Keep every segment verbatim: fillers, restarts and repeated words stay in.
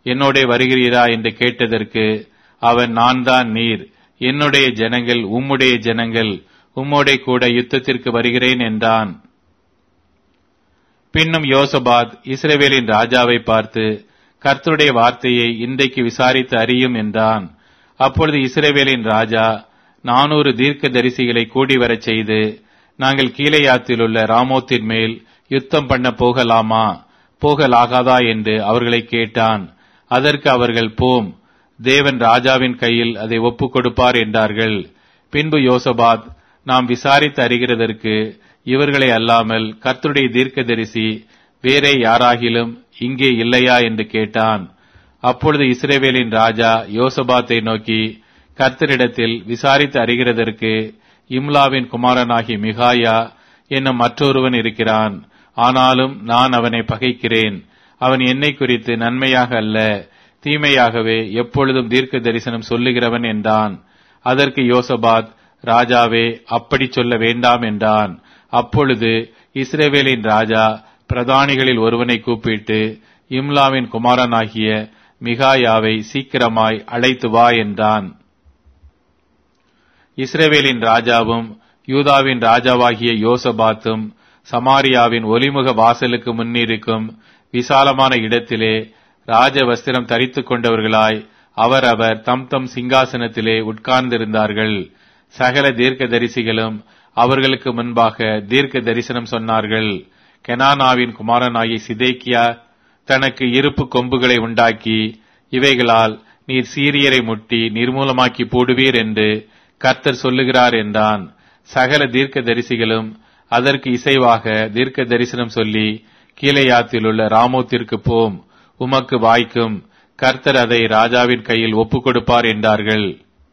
என்னோடே வருகிறீரா என்று கேட்டதற்கு அவன், நான் தான் நீர், என்னுடைய ஜனங்கள் உம்முடைய ஜனங்கள், உம்மோடே கூட யுத்தத்திற்கு வருகிறேன் என்றான். பின்னும் யோசபாத் இஸ்ரவேலின் ராஜாவை பார்த்து, கர்த்தருடைய வார்த்தையை இன்றைக்கு விசாரித்து அறியும் என்றான். அப்பொழுது இஸ்ரவேலின் ராஜா நானூறு தீர்க்க தரிசிகளை கூடி வரச் செய்து, நாங்கள் கீலேயாத்தில் உள்ள ராமோத்தின் மேல் யுத்தம் பண்ண போகலாமா போகலாகாதா என்று அவர்களை கேட்டான். அதற்கு அவர்கள், போம், தேவன் ராஜாவின் கையில் அதை ஒப்புக் கொடுப்பார் என்றார்கள். பின்பு யோசபாத், நாம் விசாரித்து அறிகிறதற்கு இவர்களை அல்லாமல் கர்த்தருடைய தீர்க்கதரிசி வேறே யாராகிலும் இங்கே இல்லையா என்று கேட்டான். அப்பொழுது இஸ்ரவேலின் ராஜா யோசபாத்தை நோக்கி, கர்த்தரிடத்தில் விசாரித்து அறிகிறதற்கு இம்லாவின் குமாரனாகி மிகாயா என்னும் மற்றொருவன் இருக்கிறான். ஆனாலும் நான் அவனை பகைக்கிறேன். அவன் என்னை குறித்து நன்மையாக அல்ல, தீமையாகவே எப்பொழுதும் தீர்க்க தரிசனம் சொல்லுகிறவன் என்றான். அதற்கு யோசபாத், ராஜாவே, அப்படி சொல்ல வேண்டாம் என்றான். அப்பொழுது இஸ்ரவேலின் ராஜா பிரதானிகளில் ஒருவனை கூப்பிட்டு, இம்லாவின் குமாரனாகிய மிகாயாவை சீக்கிரமாய் அழைத்து வா என்றான். இஸ்ரவேலின் ராஜாவும் யூதாவின் ராஜாவாகிய யோசபாத்தும் சமாரியாவின் ஒலிமுக வாசலுக்கு முன்னிருக்கும் விசாலமான இடத்திலே ராஜ வஸ்திரம் தரித்துக் கொண்டவர்களாய் அவரவர் தம் தம் சிங்காசனத்திலே உட்கார்ந்திருந்தார்கள். சகல தீர்க்க தரிசிகளும் அவர்களுக்கு முன்பாக தீர்க்க தரிசனம் சொன்னார்கள். கெனானாவின் குமாரனாகிய சிதேக்கியா தனக்கு இருப்பு கொம்புகளை உண்டாக்கி, இவைகளால் நீர் சீரியரை முட்டி நிர்மூலமாக்கி போடுவீர் என்று கர்த்தர் சொல்லுகிறார் என்றான். சகல தீர்க்க தரிசிகளும் அதற்கு இசைவாக தீர்க்க தரிசனம் சொல்லி, கீலேயாத்தில் உள்ள ராமோத்திற்கு போம், உமக்கு வாய்க்கும், கர்த்தர் அதை ராஜாவின் கையில் ஒப்புக் கொடுப்பார் என்றார்கள்.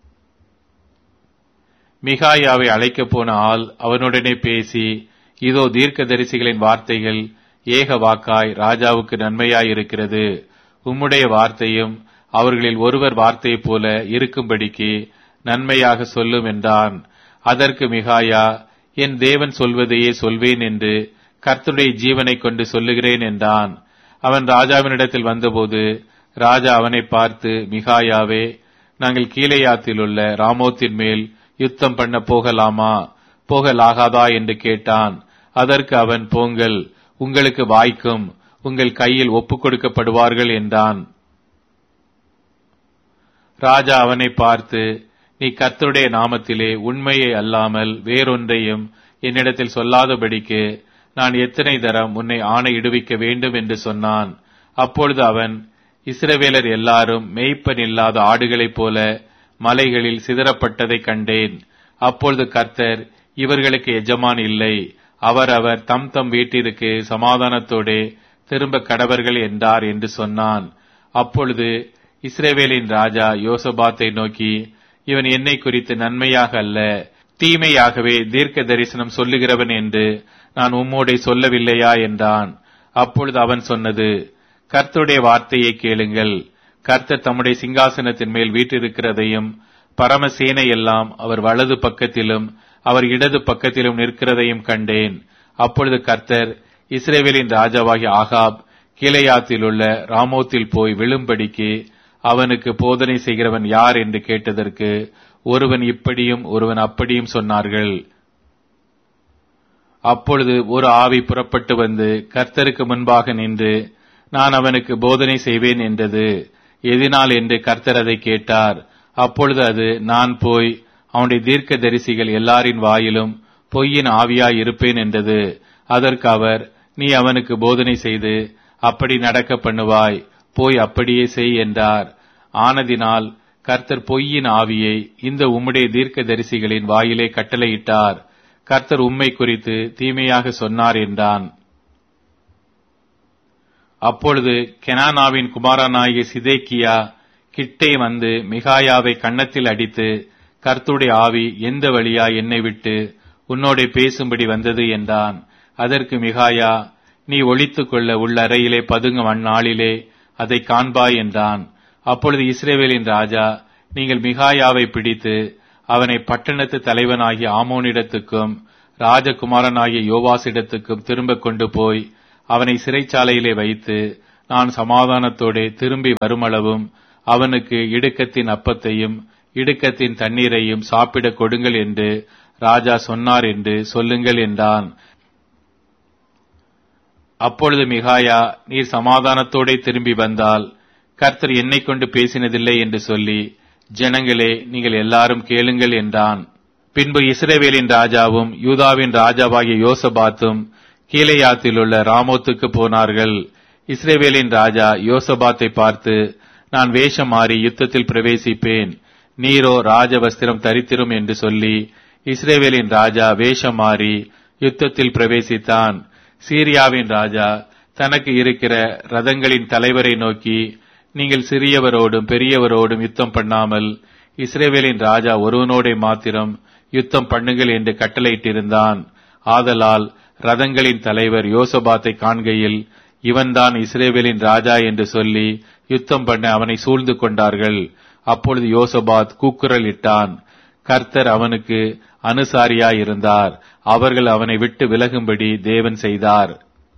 மிகாயாவை அழைக்கப் போன ஆள் அவனுடனே பேசி, இதோ தீர்க்க தரிசிகளின் வார்த்தைகள் ஏக வாக்காய் ராஜாவுக்கு நன்மையாயிருக்கிறது. உம்முடைய வார்த்தையும் அவர்களில் ஒருவர் வார்த்தையைப் போல இருக்கும்படிக்கு நன்மையாக சொல்லும் என்றான். அதற்கு மிகாயா, என் தேவன் சொல்வதையே சொல்வேன் என்று கர்த்தருடைய ஜீவனை கொண்டு சொல்லுகிறேன் என்றான். அவன் ராஜாவினிடத்தில் வந்தபோது ராஜா அவனை பார்த்து, மிகாயாவே, நாங்கள் கீலேயாத்தில் உள்ள ராமோத்தின் மேல் யுத்தம் பண்ண போகலாமா போகலாகாதா என்று கேட்டான். அதற்கு அவன், போங்கள், உங்களுக்கு வாய்க்கும், உங்கள் கையில் ஒப்புக் கொடுக்கப்படுவார்கள் என்றான். ராஜா அவனை பார்த்து, நீ கர்த்தருடைய நாமத்திலே உண்மையை அல்லாமல் வேறொன்றையும் என்னிடத்தில் சொல்லாதபடிக்கு நான் எத்தனை தரம் உன்னை ஆணையிடுவிக்க வேண்டும் என்று சொன்னான். அப்பொழுது அவன், இஸ்ரவேலர் எல்லாரும் மேய்ப்பன் இல்லாத ஆடுகளைப் போல மலைகளில் சிதறப்பட்டதை கண்டேன். அப்பொழுது கர்த்தர், இவர்களுக்கு எஜமான் இல்லை, அவர் அவர் தம் தம் வீட்டிற்கு சமாதானத்தோடே திரும்ப கடவர்கள் என்றார் என்று சொன்னான். அப்பொழுது இஸ்ரவேலின் ராஜா யோசபாத்தை நோக்கி, இவன் என்னை குறித்து நன்மையாக அல்ல, தீமையாகவே தீர்க்க தரிசனம் சொல்லுகிறவன் என்று நான் உம்மோடே சொல்லவில்லையா என்றான். அப்பொழுது அவன் சொன்னது, கர்த்தருடைய வார்த்தையை கேளுங்கள். கர்த்தர் தம்முடைய சிங்காசனத்தின் மேல் வீற்றிருக்கிறதையும் பரமசேனை எல்லாம் அவர் வலது பக்கத்திலும் அவர் இடது பக்கத்திலும் நிற்கிறதையும் கண்டேன். அப்பொழுது கர்த்தர் இஸ்ரவேலின் ராஜாவாகிய ஆகாப் கீலேயாத்தில் உள்ள ராமோத்தில் போய் விழும்படிக்கு அவனுக்கு போதனை செய்கிறவன் யார் என்று கேட்டதற்கு ஒருவன் இப்படியும் ஒருவன் அப்படியும் சொன்னார்கள். அப்பொழுது ஒரு ஆவி புறப்பட்டு வந்து கர்த்தருக்கு முன்பாக நின்று, நான் அவனுக்கு போதனை செய்வேன் என்றது. எதினால் என்று கர்த்தர் அதை கேட்டார். அப்பொழுது அது, நான் போய் அவனுடைய தீர்க்க தரிசிகள் எல்லாரின் வாயிலும் பொய்யின் ஆவியாய் இருப்பேன் என்றது. அதற்கு அவர், நீ அவனுக்கு போதனை செய்து அப்படி நடக்க பண்ணுவாய், போய் அப்படியே செய் என்றார். ஆனதினால் கர்த்தர் பொய்யின் ஆவியை இந்த உம்முடைய தீர்க்க தரிசிகளின் வாயிலே கட்டளையிட்டார். கர்த்தர் உம்மை குறித்து தீமையாக சொன்னார் என்றான். அப்பொழுது கெனானாவின் குமாரனாகிய சிதேக்கியா கிட்டே வந்து மிகாயாவை கன்னத்தில் அடித்து, கர்த்தருடைய ஆவி எந்த வழியா என்னை விட்டு உன்னோட பேசும்படி வந்தது என்றான். அதற்கு மிகாயா, நீ ஒளித்துக் கொள்ள உள்ள அறையிலே பதுங்கும் அந்நாளிலே அதை காண்பாய் என்றான். அப்பொழுது இஸ்ரவேலின் ராஜா, நீங்கள் மிகாயாவை பிடித்து அவனை பட்டணத்து தலைவனாகிய ஆமோனிடத்துக்கும் ராஜகுமாரனாகிய யோவாசிடத்துக்கும் திரும்ப கொண்டு போய் அவனை சிறைச்சாலையிலே வைத்து நான் சமாதானத்தோடே திரும்பி வருமளவும் அவனுக்கு இடுக்கத்தின் அப்பத்தையும் இடுக்கத்தின் தண்ணீரையும் சாப்பிடக் கொடுங்கள் என்று ராஜா சொன்னார் என்று சொல்லுங்கள் என்றான். அப்பொழுது மிகாயா, நீர் சமாதானத்தோடே திரும்பி வந்தால் கர்த்தர் என்னை கொண்டு பேசினதில்லை என்று சொல்லி, ஜனங்களே, நீங்கள் எல்லாரும் கேளுங்கள் என்றான். பின்பு இஸ்ரவேலின் ராஜாவும் யூதாவின் ராஜாவாகிய யோசபாத்தும் கீலேயாத்திலுள்ள ராமோத்துக்கு போனார்கள். இஸ்ரவேலின் ராஜா யோசபாத்தை பார்த்து, நான் வேஷம் மாறி யுத்தத்தில் பிரவேசிப்பேன், நீரோ ராஜவஸ்திரம் தரித்திரும் என்று சொல்லி இஸ்ரவேலின் ராஜா வேஷம் மாறி யுத்தத்தில் பிரவேசித்தான். சீரியாவின் ராஜா தனக்கு இருக்கிற ரதங்களின் தலைவரை நோக்கி, நீங்கள் சிறியவரோடும் பெரியவரோடும் யுத்தம் பண்ணாமல் இஸ்ரவேலின் ராஜா ஒருவனோட மாத்திரம் யுத்தம் பண்ணுங்கள் என்று கட்டளையிட்டிருந்தான். ஆதலால் ரதங்களின் தலைவர் யோசபாத்தை காண்கையில், இவன்தான் இஸ்ரவேலின் ராஜா என்று சொல்லி யுத்தம் பண்ண அவனை சூழ்ந்து கொண்டார்கள். அப்பொழுது யோசபாத் கூக்குரல் இட்டான். கர்த்தர் அவனுக்கு அனுசாரியாயிருந்தார். அவர்கள் அவனை விட்டு விலகும்படி தேவன் செய்தார்.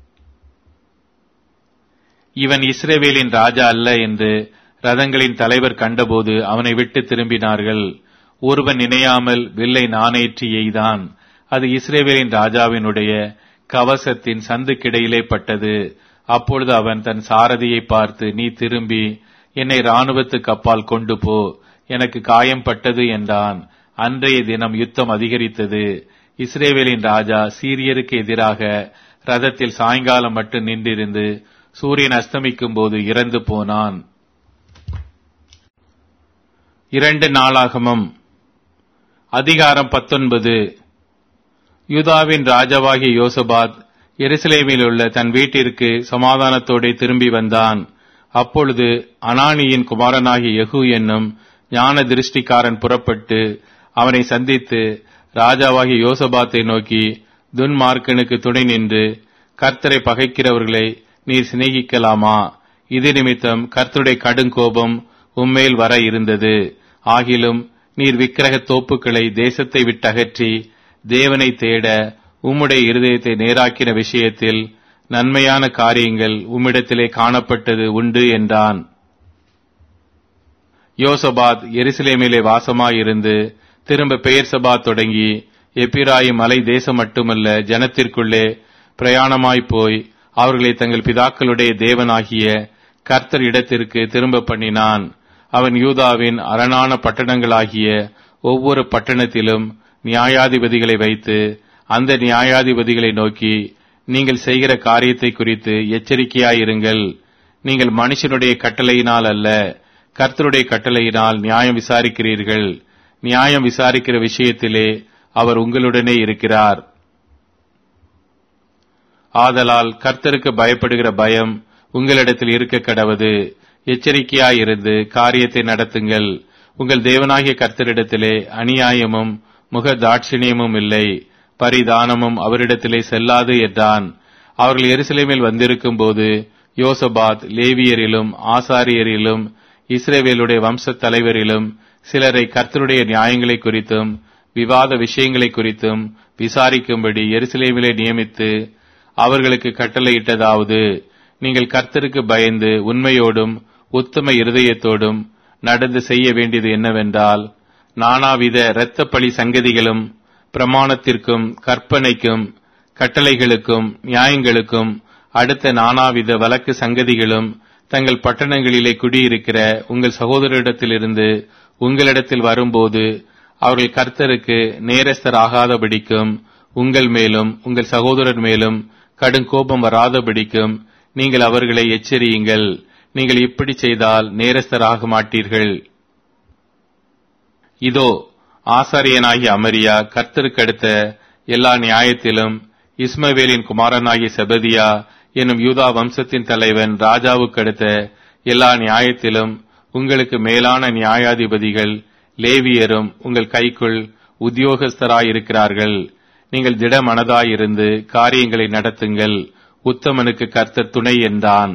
இவன் இஸ்ரவேலின் ராஜா அல்ல என்று ரதங்களின் தலைவர் கண்டபோது அவனை விட்டு திரும்பினார்கள். ஒருவன் நினையாமல் வில்லை நாணேற்றி எய்தான். அது இஸ்ரவேலின் ராஜாவினுடைய கவசத்தின் சந்துக்கிடையிலே பட்டது. அப்பொழுது அவன் தன் சாரதியை பார்த்து, நீ திரும்பி என்னை இராணுவத்துக்கு அப்பால் கொண்டு போ, எனக்கு காயம் பட்டது என்றான். அன்றைய தினம் யுத்தம் அதிகரித்தது. இஸ்ரவேலின் ராஜா சீரியருக்கு எதிராக ரதத்தில் சாயங்காலம் மட்டும் நின்றிருந்து சூரியன் அஸ்தமிக்கும் போது இறந்து போனான். இரண்டு நாளாகமம் அதிகாரம் பத்தொன்பது. யூதாவின் ராஜாவாகிய யோசபாத் எருசலேமில் உள்ள தன் வீட்டிற்கு சமாதானத்தோடு திரும்பி வந்தான். அப்பொழுது அனானியின் குமாரனாகிய யெகூ என்னும் ஞான திருஷ்டிக்காரன் புறப்பட்டு அவனை சந்தித்து ராஜாவாகிய யோசபாத்தை நோக்கி, துன்மார்க்கனுக்கு துணை நின்று கர்த்தரை பகைக்கிறவர்களை நீர் சிநேகிக்கலாமா? இது நிமித்தம் கர்த்தருடைய கடுங்கோபம் உம்மேல் வர இருந்தது. ஆகிலும் நீர் விக்கிரக தோப்புக்களை தேசத்தை விட்டகற்றி தேவனை தேட உம்முடைய இருதயத்தை நேராக்கின விஷயத்தில் நன்மையான காரியங்கள் உம்மிடத்திலே காணப்பட்டது உண்டு என்றான். யோசபாத் எருசலேமிலே வாசமாயிருந்து திரும்ப பெயர்சபா தொடங்கி எப்பிராயிம் மலை தேசம் மட்டுமல்ல ஜனத்திற்குள்ளே பிரயாணமாய் போய் அவர்களை தங்கள் பிதாக்களுடைய தேவனாகிய கர்த்தர் இடத்திற்கு திரும்ப பண்ணினான். அவன் யூதாவின் அரணான பட்டணங்களாகிய ஒவ்வொரு பட்டணத்திலும் நியாயாதிபதிகளை வைத்து அந்த நியாயாதிபதிகளை நோக்கி, நீங்கள் செய்கிற காரியத்தை குறித்து எச்சரிக்கையாயிருங்கள். நீங்கள் மனுஷனுடைய கட்டளையினால் அல்ல, கர்த்தருடைய கட்டளையினால் நியாயம் விசாரிக்கிறீர்கள். நியாயம் விசாரிக்கிற விஷயத்திலே அவர் உங்களுடனே இருக்கிறார். ஆதலால் கர்த்தருக்கு பயப்படுகிற பயம் உங்களிடத்தில் இருக்க கடவது. எச்சரிக்கையாயிருந்து காரியத்தை நடத்துங்கள். உங்கள் தேவனாகிய கர்த்தரிடத்திலே அநியாயமும் முக தாட்சிணியமும் இல்லை, பரிதானமும் அவரிடத்திலே செல்லாது என்றான். அவர்கள் எருசலேமில் வந்திருக்கும் போது யோசபாத் லேவியரிலும் ஆசாரியரிலும் இஸ்ரவேலுடைய வம்ச தலைவரிலும் சிலரை கர்த்தருடைய நியாயங்களை குறித்தும் விவாத விஷயங்களை குறித்தும் விசாரிக்கும்படி எருசலேமிலே நியமித்து அவர்களுக்கு கட்டளையிட்டதாவது, நீங்கள் கர்த்தருக்கு பயந்து உண்மையோடும் உத்தம இருதயத்தோடும் நடந்து செய்ய வேண்டியது என்னவென்றால், நானாவித இரத்த பழி சங்கதிகளும் பிரமாணத்திற்கும் கற்பனைக்கும் கட்டளைகளுக்கும் நியாயங்களுக்கும் அடுத்த நானாவித வழக்கு சங்கதிகளும் தங்கள் பட்டணங்களிலே குடியிருக்கிற உங்கள் சகோதரரிடத்திலிருந்து உங்களிடத்தில் வரும்போது அவர்கள் கர்த்தருக்கு நேரஸ்தர் ஆகாதபடிக்கும் உங்கள் மேலும் உங்கள் சகோதரர் மேலும் கடும் கோபம் வராதபடிக்கும் நீங்கள் அவர்களை எச்சரியுங்கள். நீங்கள் இப்படி செய்தால் நேரஸ்தராக மாட்டீர்கள். இதோ, ஆசாரியனாகிய அமரியா கர்த்தருக்கு அடுத்த எல்லா நியாயத்திலும் இஸ்மவேலின் குமாரனாகிய செபதியா என்னும் யூதா வம்சத்தின் தலைவன் ராஜாவுக்கு அடுத்த எல்லா நியாயத்திலும் உங்களுக்கு மேலான நியாயாதிபதிகள் லேவியரும் உங்கள் கைக்குள் உத்தியோகஸ்தராயிருக்கிறார்கள். நீங்கள் திடமனதாயிருந்து காரியங்களை நடத்துங்கள். உத்தமனுக்கு கர்த்தர் துணை என்றான்.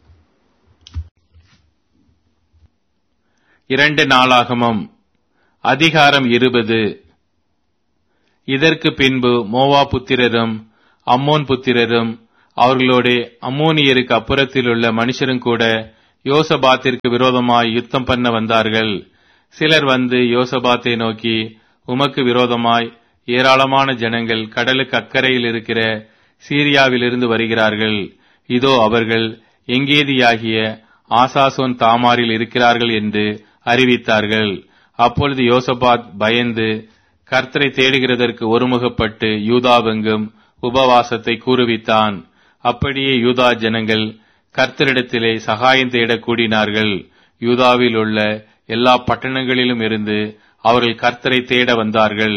இரண்டு நாளாகமம் அதிகாரம் இருபது. இதற்கு பின்பு மோவா புத்திரரும் அம்மோன் புத்திரரும் அவர்களோடு அம்மோனியருக்கு அப்புறத்தில் உள்ள மனுஷரும் கூட யோசபாத்திற்கு விரோதமாய் யுத்தம் பண்ண வந்தார்கள். சிலர் வந்து யோசபாத்தை நோக்கி, உமக்கு விரோதமாய் ஏராளமான ஜனங்கள் கடலுக்கு அக்கறையில் இருக்கிற சீரியாவிலிருந்து வருகிறார்கள். இதோ அவர்கள் எங்கேதியாகிய ஆசாசோன் தாமாரில் இருக்கிறார்கள் என்று அறிவித்தார்கள். அப்பொழுது யோசபாத் பயந்து கர்த்தரை தேடுகிறதற்கு ஒருமுகப்பட்டு யூதாவெங்கும் உபவாசத்தை கூறுவித்தான். அப்படியே யூதா ஜனங்கள் கர்த்தரிடத்திலே சகாயம் தேட கூடினார்கள். யூதாவில் உள்ள எல்லா பட்டணங்களிலும் இருந்து அவர்கள் கர்த்தரை தேட வந்தார்கள்.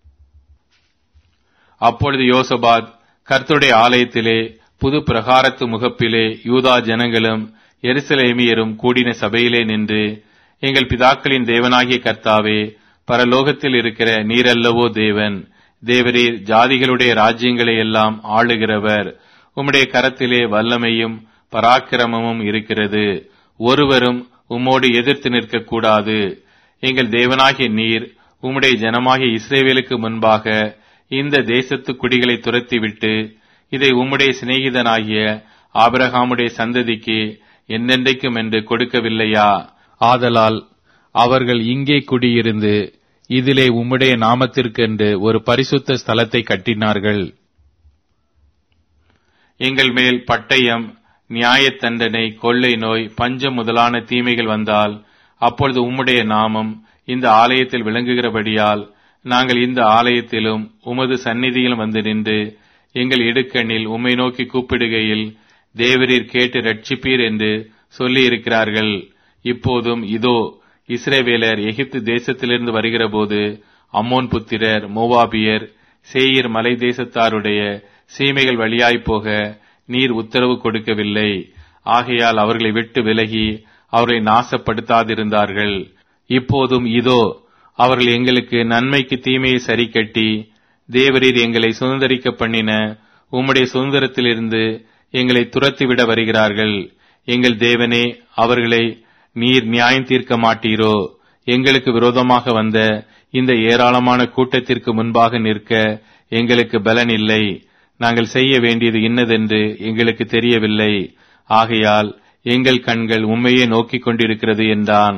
அப்பொழுது யோசபாத் கர்த்தருடைய ஆலயத்திலே புது பிரகாரத்து முகப்பிலே யூதா ஜனங்களும் எருசலேமியரும் கூடின சபையிலே நின்று, எங்கள் பிதாக்களின் தேவனாகிய கர்த்தாவே, பரலோகத்தில் இருக்கிற நீரல்லவோ தேவன், தேவரீர் ஜாதிகளுடைய ராஜ்யங்களை எல்லாம் ஆளுகிறவர். உம்முடைய கரத்திலே வல்லமையும் பராக்கிரமமும் இருக்கிறது. ஒருவரும் உம்மோடு எதிர்த்து நிற்கக்கூடாது. எங்கள் தேவனாகிய நீர் உம்முடைய ஜனமாகிய இஸ்ரவேலுக்கு முன்பாக இந்த தேசத்து குடிகளை துரத்திவிட்டு இதை உம்முடைய சிநேகிதனாகிய ஆபிரகாமுடைய சந்ததிக்கு என்னென்றைக்கும் என்று கொடுக்கவில்லையா? ஆதலால் அவர்கள் இங்கே குடியிருந்து இதிலே உம்முடைய நாமத்திற்கென்று ஒரு பரிசுத்த ஸ்தலத்தை கட்டினார்கள். எங்கள் மேல் பட்டயம், நியாயத் தண்டனை, கொள்ளை நோய், பஞ்சம் முதலான தீமைகள் வந்தால் அப்பொழுது உம்முடைய நாமம் இந்த ஆலயத்தில் விளங்குகிறபடியால் நாங்கள் இந்த ஆலயத்திலும் உமது சந்நிதியிலும் வந்து நின்று எங்கள் இடுக்கண்ணில் உம்மை நோக்கி கூப்பிடுகையில் தேவரீர் கேட்டு ரட்சிப்பீர் என்று சொல்லி இருக்கிறார்கள். இப்போதும் இதோ இஸ்ரவேலர் எகிப்து தேசத்திலிருந்து வருகிற போது அம்மோன் புத்திரர், மோவாபியர், சேயீர் மலை தேசத்தாருடைய சீமைகள் வழியாய்ப் போக நீர் உத்தரவு கொடுக்கவில்லை. ஆகையால் அவர்களை விட்டு விலகி அவர்களை நாசப்படுத்தாதிருந்தார்கள். இப்போதும் இதோ அவர்கள் எங்களுக்கு நன்மைக்கு தீமையை சரி கட்டி தேவரீர் எங்களை சுதந்திரிக்க பண்ணின உம்முடைய சுதந்திரத்திலிருந்து எங்களை துரத்திவிட வருகிறார்கள். எங்கள் தேவனே, அவர்களை நீர் நியாயம் தீர்க்க மாட்டீரோ? எங்களுக்கு விரோதமாக வந்த இந்த ஏராளமான கூட்டத்திற்கு முன்பாக நிற்க எங்களுக்கு பலன் இல்லை. நாங்கள் செய்ய வேண்டியது இன்னதென்று எங்களுக்கு தெரியவில்லை. ஆகையால் எங்கள் கண்கள் உம்மையே நோக்கிக் கொண்டிருக்கிறது என்றான்.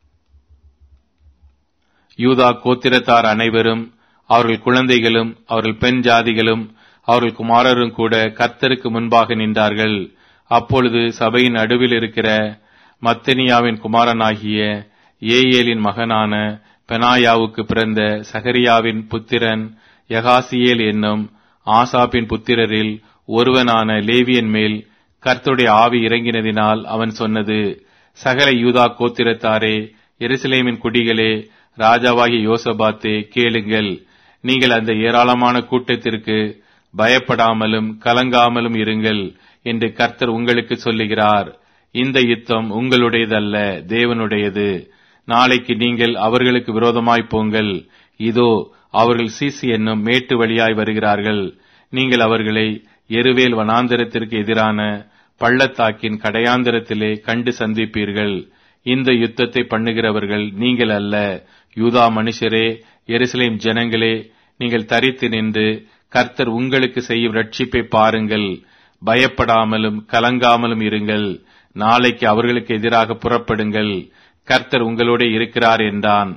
யூதா கோத்திரத்தார் அனைவரும், அவர்கள் குழந்தைகளும், அவர்கள் பெண் ஜாதிகளும், அவர்கள் குமாரரும் கூட கர்த்தருக்கு முன்பாக நின்றார்கள். அப்பொழுது சபையின் நடுவில் இருக்கிற மத்தனியாவின் குமாரனாகிய ஏயேலின் மகனான பெனாயாவுக்கு பிறந்த சகரியாவின் புத்திரன் யகாசியேல் என்னும் ஆசாப்பின் புத்திரரில் ஒருவனான லேவியன் மேல் கர்த்தருடைய ஆவி இறங்கினதினால் அவன் சொன்னது, சகல யூதா கோத்திரத்தாரே, எருசலேமின் குடிகளே, ராஜாவாகிய யோசபாத்தே, கேளுங்கள். நீங்கள் அந்த ஏராளமான கூட்டத்திற்கு பயப்படாமலும் கலங்காமலும் இருங்கள் என்று கர்த்தர் உங்களுக்கு சொல்லுகிறார். இந்த யுத்தம் உங்களுடையதல்ல, தேவனுடையது. நாளைக்கு நீங்கள் அவர்களுக்கு விரோதமாய் போங்கள். இதோ அவர்கள் சீசி என்னும் மேட்டு வழியாய் வருகிறார்கள். நீங்கள் அவர்களை எருவேல் வனாந்தரத்திற்கு எதிரான பள்ளத்தாக்கின் கடையாந்தரத்திலே கண்டு சந்திப்பீர்கள். இந்த யுத்தத்தை பண்ணுகிறவர்கள் நீங்கள் அல்ல. யூதா மனுஷரே, எருசலேம் ஜனங்களே, நீங்கள் தரித்து நின்று கர்த்தர் உங்களுக்கு செய்யும் ரட்சிப்பை பாருங்கள். பயப்படாமலும் கலங்காமலும் இருங்கள். நாளைக்கு அவர்களுக்கு எதிராக புறப்படுங்கள். கர்த்தர் உங்களோட இருக்கிறார் என்றான்.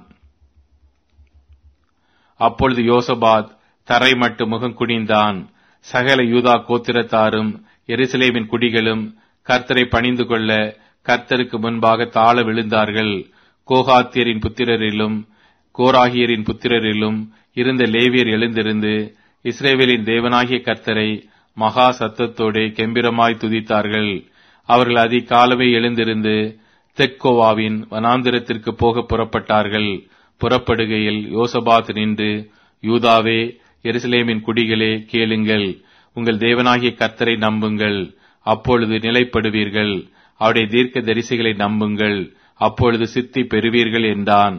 அப்பொழுது யோசபாத் தரை மட்டு முகம் குனிந்தான். சகல யூதா கோத்திரத்தாரும் எருசலேமின் குடிகளும் கர்த்தரை பணிந்து கொள்ள கர்த்தருக்கு முன்பாக தாழ விழுந்தார்கள். கோகாத்தியரின் புத்திரரிலும் கோராகியரின் புத்திரரிலும் இருந்த லேவியர் எழுந்திருந்து இஸ்ரவேலின் தேவனாகிய கர்த்தரை மகா சத்தத்தோடு கெம்பிரமாய் துதித்தார்கள். அவர்கள் அதிகாலமே எழுந்திருந்து தெக்கோவாவின் வனாந்திரத்திற்கு போக புறப்பட்டார்கள். புறப்படுகையில் யோசபாத் நின்று, யூதாவே, எருசலேமின் குடிகளே, கேளுங்கள். உங்கள் தேவனாகிய கர்த்தரை நம்புங்கள், அப்பொழுது நிலைப்படுவீர்கள். அவருடைய தீர்க்க தரிசிகளை நம்புங்கள், அப்பொழுது சித்தி பெறுவீர்கள் என்றான்.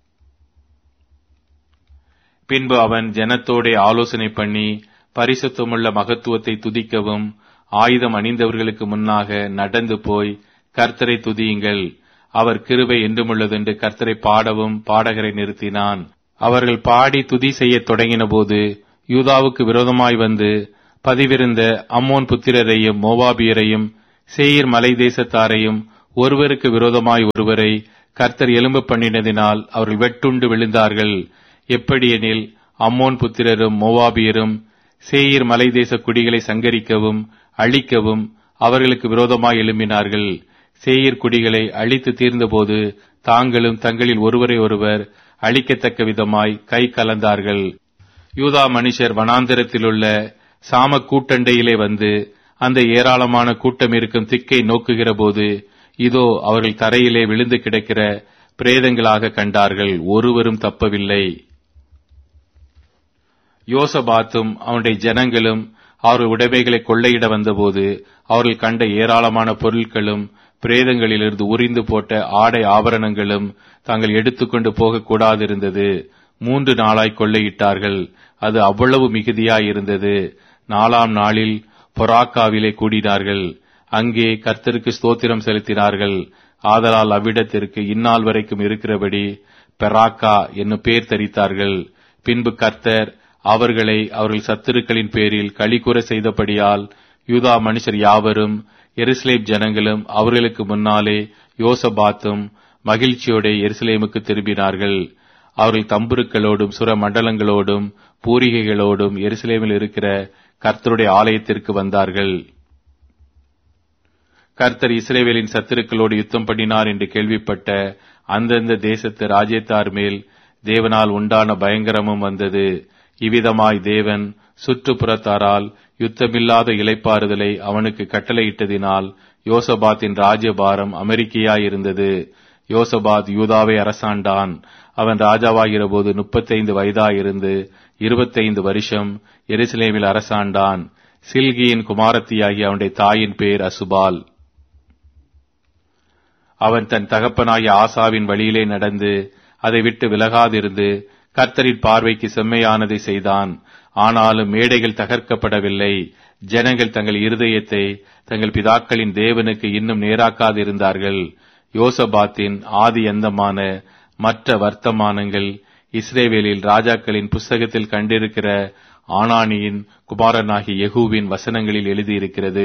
பின்பு அவன் ஜனத்தோடே ஆலோசனை பண்ணி பரிசுத்தமுள்ள மகத்துவத்தை துதிக்கவும் ஆயுதம் அணிந்தவர்களுக்கு முன்னாக நடந்து போய் கர்த்தரை துதியுங்கள், அவர் கிருபை என்றுமுள்ளதென்று கர்த்தரை பாடவும் பாடகரை நிறுத்தினான். அவர்கள் பாடி துதி செய்ய தொடங்கின போது யூதாவுக்கு விரோதமாய் வந்து பதிவிருந்த அம்மோன் புத்திரரையும் மோவாபியரையும் சேயீர் மலை தேசத்தாரையும் ஒருவருக்கு விரோதமாய் ஒருவரை கர்த்தர் எலும்பு பண்ணினதினால் அவர்கள் வெட்டுண்டு விழுந்தார்கள். எப்படியெனில் அம்மோன் புத்திரரும் மோவாபியரும் சேயீர் மலை தேச குடிகளை சங்கரிக்கவும் அழிக்கவும் அவர்களுக்கு விரோதமாய் எழும்பினார்கள். சேயீர் குடிகளை அழித்து தீர்ந்தபோது தாங்களும் தங்களில் ஒருவரை ஒருவர் அழிக்கத்தக்க விதமாய் கை கலந்தார்கள். யூதா மனுஷர் வனாந்தரத்திலுள்ள சாம கூட்டண்டையிலே வந்து அந்த ஏராளமான கூட்டம் இருக்கும் திக்கை நோக்குகிற போது இதோ அவர்கள் தரையிலே விழுந்து கிடக்கிற பிரேதங்களாக கண்டார்கள். ஒருவரும் தப்பவில்லை. யோசபாத்தும் அவனுடைய ஜனங்களும் அவர்கள் உடைமைகளை கொள்ளையிட வந்தபோது அவர்கள் கண்ட ஏராளமான பொருட்களும் பிரேதங்களிலிருந்து உரிந்து போட்ட ஆடை ஆபரணங்களும் தாங்கள் எடுத்துக்கொண்டு போகக்கூடாதிருந்தது. மூன்று நாளாய் கொள்ளையிட்டார்கள். அது அவ்வளவு மிகுதியாயிருந்தது. நாலாம் நாளில் பொராக்காவிலே கூடினார்கள். அங்கே கர்த்தருக்கு ஸ்தோத்திரம் செலுத்தினார்கள். ஆதலால் அவ்விடத்திற்கு இந்நாள் வரைக்கும் இருக்கிறபடி பெராக்கா என்னும் பேர் தரித்தார்கள். பின்பு கர்த்தர் அவர்களை அவர்கள் சத்துருக்களின் பேரில் களிகூற செய்தபடியால் யூதா மனுஷர் யாவரும் எருசலேம் ஜனங்களும் அவர்களுக்கு முன்னாலே யோசபாத்தும் மகிழ்ச்சியோட எருசலேமுக்கு திரும்பினார்கள். அவர்கள் தம்புருக்களோடும் சுர மண்டலங்களோடும் பூரிகைகளோடும் எருசலேமில் இருக்கிற கர்த்தருடைய ஆலயத்திற்கு வந்தார்கள். கர்த்தர் இஸ்ரவேலின் சத்துருக்களோடு யுத்தம் பண்ணினார் என்று கேள்விப்பட்ட அந்தந்த தேசத்து ராஜ்யத்தார் மேல் தேவனால் உண்டான பயங்கரமும் வந்தது. இவ்விதமாய் தேவன் சுற்றுப்புறத்தாரால் யுத்தமில்லாத இளைப்பாறுதலை அவனுக்கு கட்டளையிட்டதினால் யோசபாத்தின் ராஜ்யபாரம் அமெரிக்கையாயிருந்தது. யோசபாத் யூதாவை அரசாண்டான். அவன் ராஜாவாகிற போது முப்பத்தைந்து வயதாயிருந்து இருபத்தைந்து வருஷம் எருசலேமில் அரசாண்டான். சில்கியின் குமாரத்தியாகி அவனுடைய தாயின் பேர் அசுபால். அவன் தன் தகப்பனாகிய ஆசாவின் வழியிலே நடந்து அதை விட்டு விலகாதிருந்து கர்த்தரின் பார்வைக்கு செம்மையானதை செய்தான். ஆனாலும் மேடைகள் தகர்க்கப்படவில்லை. ஜனங்கள் தங்கள் இருதயத்தை தங்கள் பிதாக்களின் தேவனுக்கு இன்னும் நேராக்காதிருந்தார்கள். யோசபாத்தின் ஆதி அந்தமான மற்ற வர்த்தமானங்கள் இஸ்ரவேலில் ராஜாக்களின் புஸ்தகத்தில் கண்டிருக்கிற ஆனானியின் குமாரனாகிய யெகூவின் வசனங்களில் எழுதியிருக்கிறது.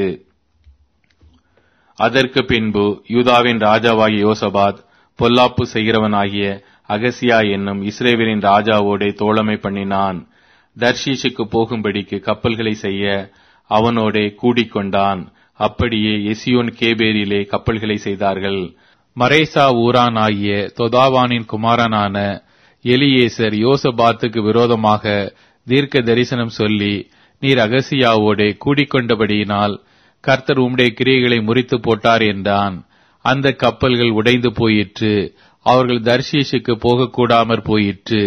அதற்கு பின்பு யூதாவின் ராஜாவாகிய யோசபாத் பொல்லாப்பு செய்கிறவனாகிய அகசியா என்னும் இஸ்ரவேலின் ராஜாவோடே தோழமை பண்ணினான். தர்ஷீஷுக்கு போகும்படிக்கு கப்பல்களை செய்ய அவனோடே கூடிக்கொண்டான். அப்படியே எசியோன் கேபேரிலே கப்பல்களை செய்தார்கள். மரேசா ஊரான் ஆகிய தொதாவானின் குமாரனான எலியேசர் யோசபாத்துக்கு விரோதமாக தீர்க்க தரிசனம் சொல்லி, நீர் அகசியாவோடே கூடிக்கொண்டபடியினால் கர்த்தர் உம்முடைய கிரியைகளை முறித்து போட்டார் என்றான். அந்த கப்பல்கள் உடைந்து போயிற்று. அவர்கள் தர்ஷீஷுக்கு போகக்கூடாமற் போயிற்று.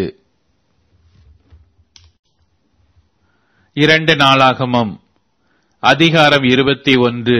இரண்டு நாளாகமம் அதிகாரம் இருபத்தி ஒன்று.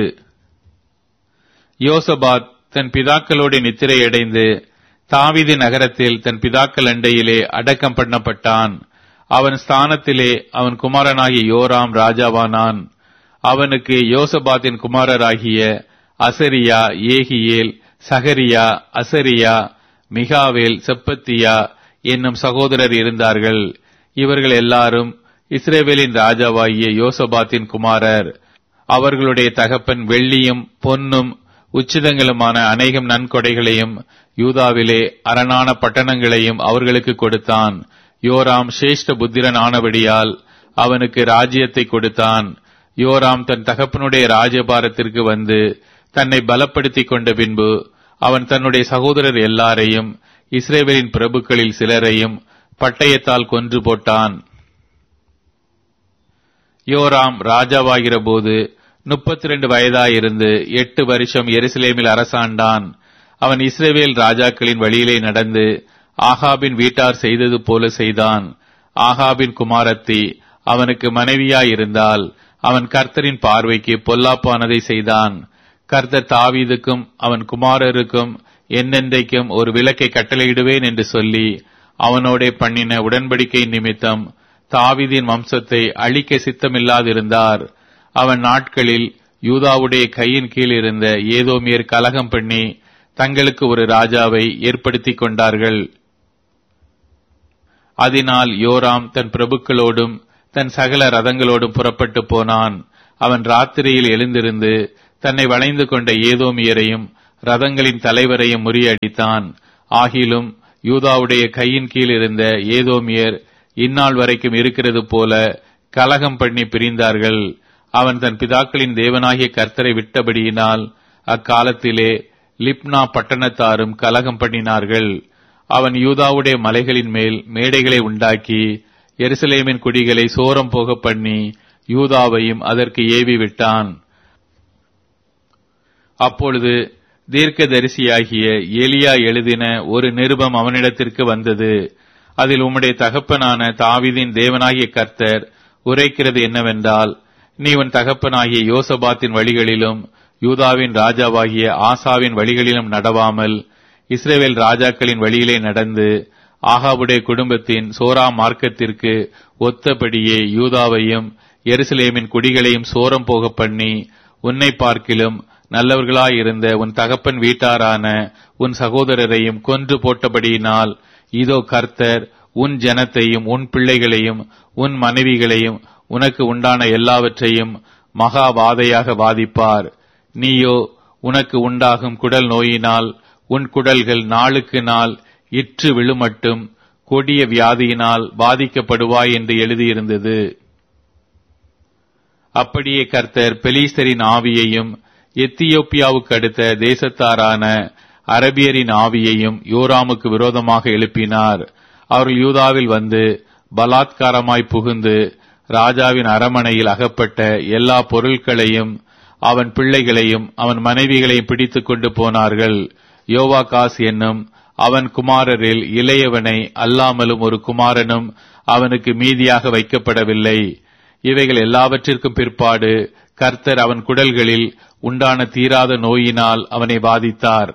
யோசபாத் தன் பிதாக்களோடு நித்திரையடைந்து தாவீது நகரத்தில் தன் பிதாக்கள் அண்டையிலே அடக்கம் பண்ணப்பட்டான். அவன் ஸ்தானத்திலே அவன் குமாரனாகிய யோராம் ராஜாவானான். அவனுக்கு யோசபாத்தின் குமாரராகிய அசரியா, ஏகியேல், சகரியா, அசரியா, மிகாவேல், செப்பத்தியா என்னும் சகோதரர் இருந்தார்கள். இவர்கள் எல்லாரும் இஸ்ரவேலின் ராஜாவாகிய யோசபாத்தின் குமாரர். அவர்களுடைய தகப்பன் வெள்ளியும் பொன்னும் உச்சிதங்களுமான அநேகம் நன்கொடைகளையும் யூதாவிலே அரணான பட்டணங்களையும் அவர்களுக்கு கொடுத்தான். யோராம் சிரேஷ்ட புத்திரன் ஆனபடியால் அவனுக்கு ராஜ்யத்தை கொடுத்தான். யோராம் தன் தகப்பனுடைய ராஜ்யபாரத்திற்கு வந்து தன்னை பலப்படுத்திக் கொண்ட பின்பு அவன் தன்னுடைய சகோதரர் எல்லாரையும் இஸ்ரவேலின் பிரபுக்களில் சிலரையும் பட்டயத்தால் கொன்று போட்டான். யோராம் ராஜாவாகிற போது முப்பத்தி இரண்டு வயதாயிருந்து எட்டு வருஷம் எருசலேமில் அரசாண்டான். அவன் இஸ்ரவேல் ராஜாக்களின் வழியிலே நடந்து ஆகாபின் வீட்டார் செய்தது போல செய்தான். ஆகாபின் குமாரத்தி அவனுக்கு மனைவியாயிருந்தால் அவன் கர்த்தரின் பார்வைக்கு பொல்லாப்பானதை செய்தான். கர்த்தர் தாவீதுக்கும் அவன் குமாரருக்கும் என்னென்றைக்கும் ஒரு விலக்கை கட்டளையிடுவேன் என்று சொல்லி அவனோடே பண்ணின உடன்படிக்கை நிமித்தம் தாவீதின் வம்சத்தை அழிக்க சித்தமில்லாதிருந்தார். அவன் நாட்களில் யூதாவுடைய கையின் கீழ் இருந்த ஏதோமியர் கலகம் பண்ணி தங்களுக்கு ஒரு ராஜாவை ஏற்படுத்திக் கொண்டார்கள். அதனால் யோராம் தன் பிரபுக்களோடும் தன் சகல ரதங்களோடும் புறப்பட்டு போனான். அவன் ராத்திரியில் எழுந்திருந்து தன்னை வளைந்து கொண்ட ஏதோமியரையும் ரதங்களின் தலைவரையும் முறியடித்தான். ஆகிலும் யூதாவுடைய கையின் கீழ் இருந்த ஏதோமியர் இந்நாள் வரைக்கும் இருக்கிறது போல கலகம் பண்ணி பிரிந்தார்கள். அவன் தன் பிதாக்களின் தேவனாகிய கர்த்தரை விட்டபடியினால் அக்காலத்திலே லிப்னா பட்டணத்தாரும் கலகம் பண்ணினார்கள். அவன் யூதாவுடைய மலைகளின் மேல் மேடைகளை உண்டாக்கி எருசலேமின் குடிகளை சோரம் போக பண்ணி யூதாவையும் அதற்கு ஏவி விட்டான். அப்பொழுது தீர்க்கதரிசியாகிய எலியா எழுதின ஒரு நிருபம் அவனிடத்திற்கு வந்தது. அதில் உம்முடைய தகப்பனான தாவீதின் தேவனாகிய கர்த்தர் உரைக்கிறது என்னவென்றால், நீ உன் தகப்பனாகிய யோசபாத்தின் வழிகளிலும் யூதாவின் ராஜாவாகிய ஆசாவின் வழிகளிலும் நடவாமல் இஸ்ரவேல் ராஜாக்களின் வழியிலே நடந்து ஆகாபுடைய குடும்பத்தின் சோரா மார்க்கத்திற்கு ஒத்தபடியே யூதாவையும் எருசலேமின் குடிகளையும் சோரம் போக பண்ணி உன்னை பார்க்கிலும் நல்லவர்களாயிருந்த உன் தகப்பன் வீட்டாரான உன் சகோதரரையும் கொன்று போட்டபடியினால் இதோ கர்த்தர் உன் ஜனத்தையும் உன் பிள்ளைகளையும் உன் மனைவிகளையும் உனக்கு உண்டான எல்லாவற்றையும் மகா வாதையாக வாதிப்பார். நீயோ உனக்கு உண்டாகும் குடல் நோயினால் உன் குடல்கள் நாளுக்கு நாள் இற்று விழுமட்டும் கொடிய வியாதியினால் பாதிக்கப்படுவாய் என்று எழுதியிருந்தது. அப்படியே கர்த்தர் பெலிஸ்தரின் ஆவியையும் எத்தியோப்பியாவுக்கு அடுத்த தேசத்தாரான அரபியரின் ஆவியையும் யோராமுக்கு விரோதமாக எழுப்பினார். அவர்கள் யூதாவில் வந்து பலாத்காரமாய் புகுந்து ராஜாவின் அரமனையில் அகப்பட்ட எல்லா பொருட்களையும் அவன் பிள்ளைகளையும் அவன் மனைவிகளையும் பிடித்துக் கொண்டு போனார்கள். யோவாகாஸ் என்னும் அவன் குமாரரில் இளையவனை அல்லாமலும் ஒரு குமாரனும் அவனுக்கு மீதியாக வைக்கப்படவில்லை. இவைகள் எல்லாவற்றிற்கும் பிற்பாடு கர்த்தர் அவன் குடல்களில் உண்டான தீராத நோயினால் அவனை பாதித்தார்.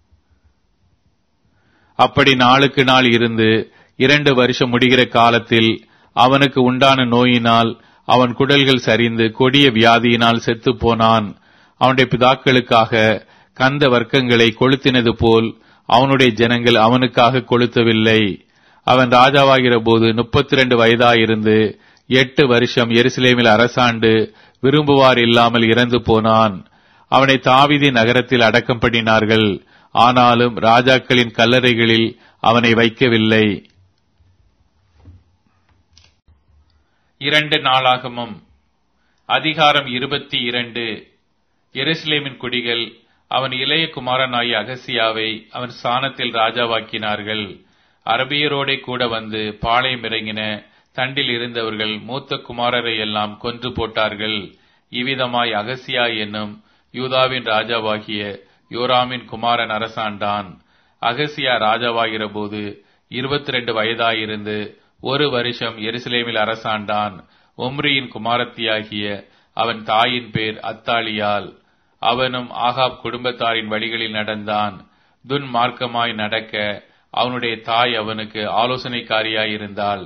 அப்படி நாளுக்கு நாள் இருந்து இரண்டு வருஷம் முடிகிற காலத்தில் அவனுக்கு உண்டான நோயினால் அவன் குடல்கள் சரிந்து கொடிய வியாதியினால் செத்து போனான். அவனுடைய பிதாக்களுக்காக கந்த வர்க்கங்களை கொளுத்தினது போல் அவனுடைய ஜனங்கள் அவனுக்காக கொளுத்தவில்லை. அவன் ராஜாவாகிற போது முப்பத்தி இரண்டு வயதாயிருந்து எட்டு வருஷம் எருசலேமில் அரசாண்டு விரும்புவார் இல்லாமல் இறந்து போனான். அவனை தாவீது நகரத்தில் அடக்கம் பண்ணினார்கள். ஆனாலும் ராஜாக்களின் கல்லறைகளில் அவனை வைக்கவில்லை. இரண்டு நாளாகமும் அதிகாரம் இருபத்தி இரண்டு. எருசலேமின் குடிகள் அவன் இளைய குமாரனாகிய அகசியாவை அவன் ஸ்தானத்தில் ராஜாவாக்கினார்கள். அரபியரோடே கூட வந்து பாளையம் இறங்கின தண்டில் இருந்தவர்கள் மூத்த குமாரரை எல்லாம் கொன்று போட்டார்கள். இவ்விதமாய் அகசியா என்னும் யூதாவின் ராஜாவாகிய யோராமின் குமாரன் அரசாண்டான். அகசியா ராஜாவாகிற போது இருபத்தி இரண்டு வயதாயிருந்து ஒரு வருஷம் எருசலேமில் அரசாண்டான். ஒம்ரியின் குமாரத்தியாகிய அவன் தாயின் பேர் அத்தாலியால். அவனும் ஆகாப் குடும்பத்தாரின் வழிகளில் நடந்தான். துன்மார்க்கமாய் நடக்க அவனுடைய தாய் அவனுக்கு ஆலோசனைக்காரியாயிருந்தாள்.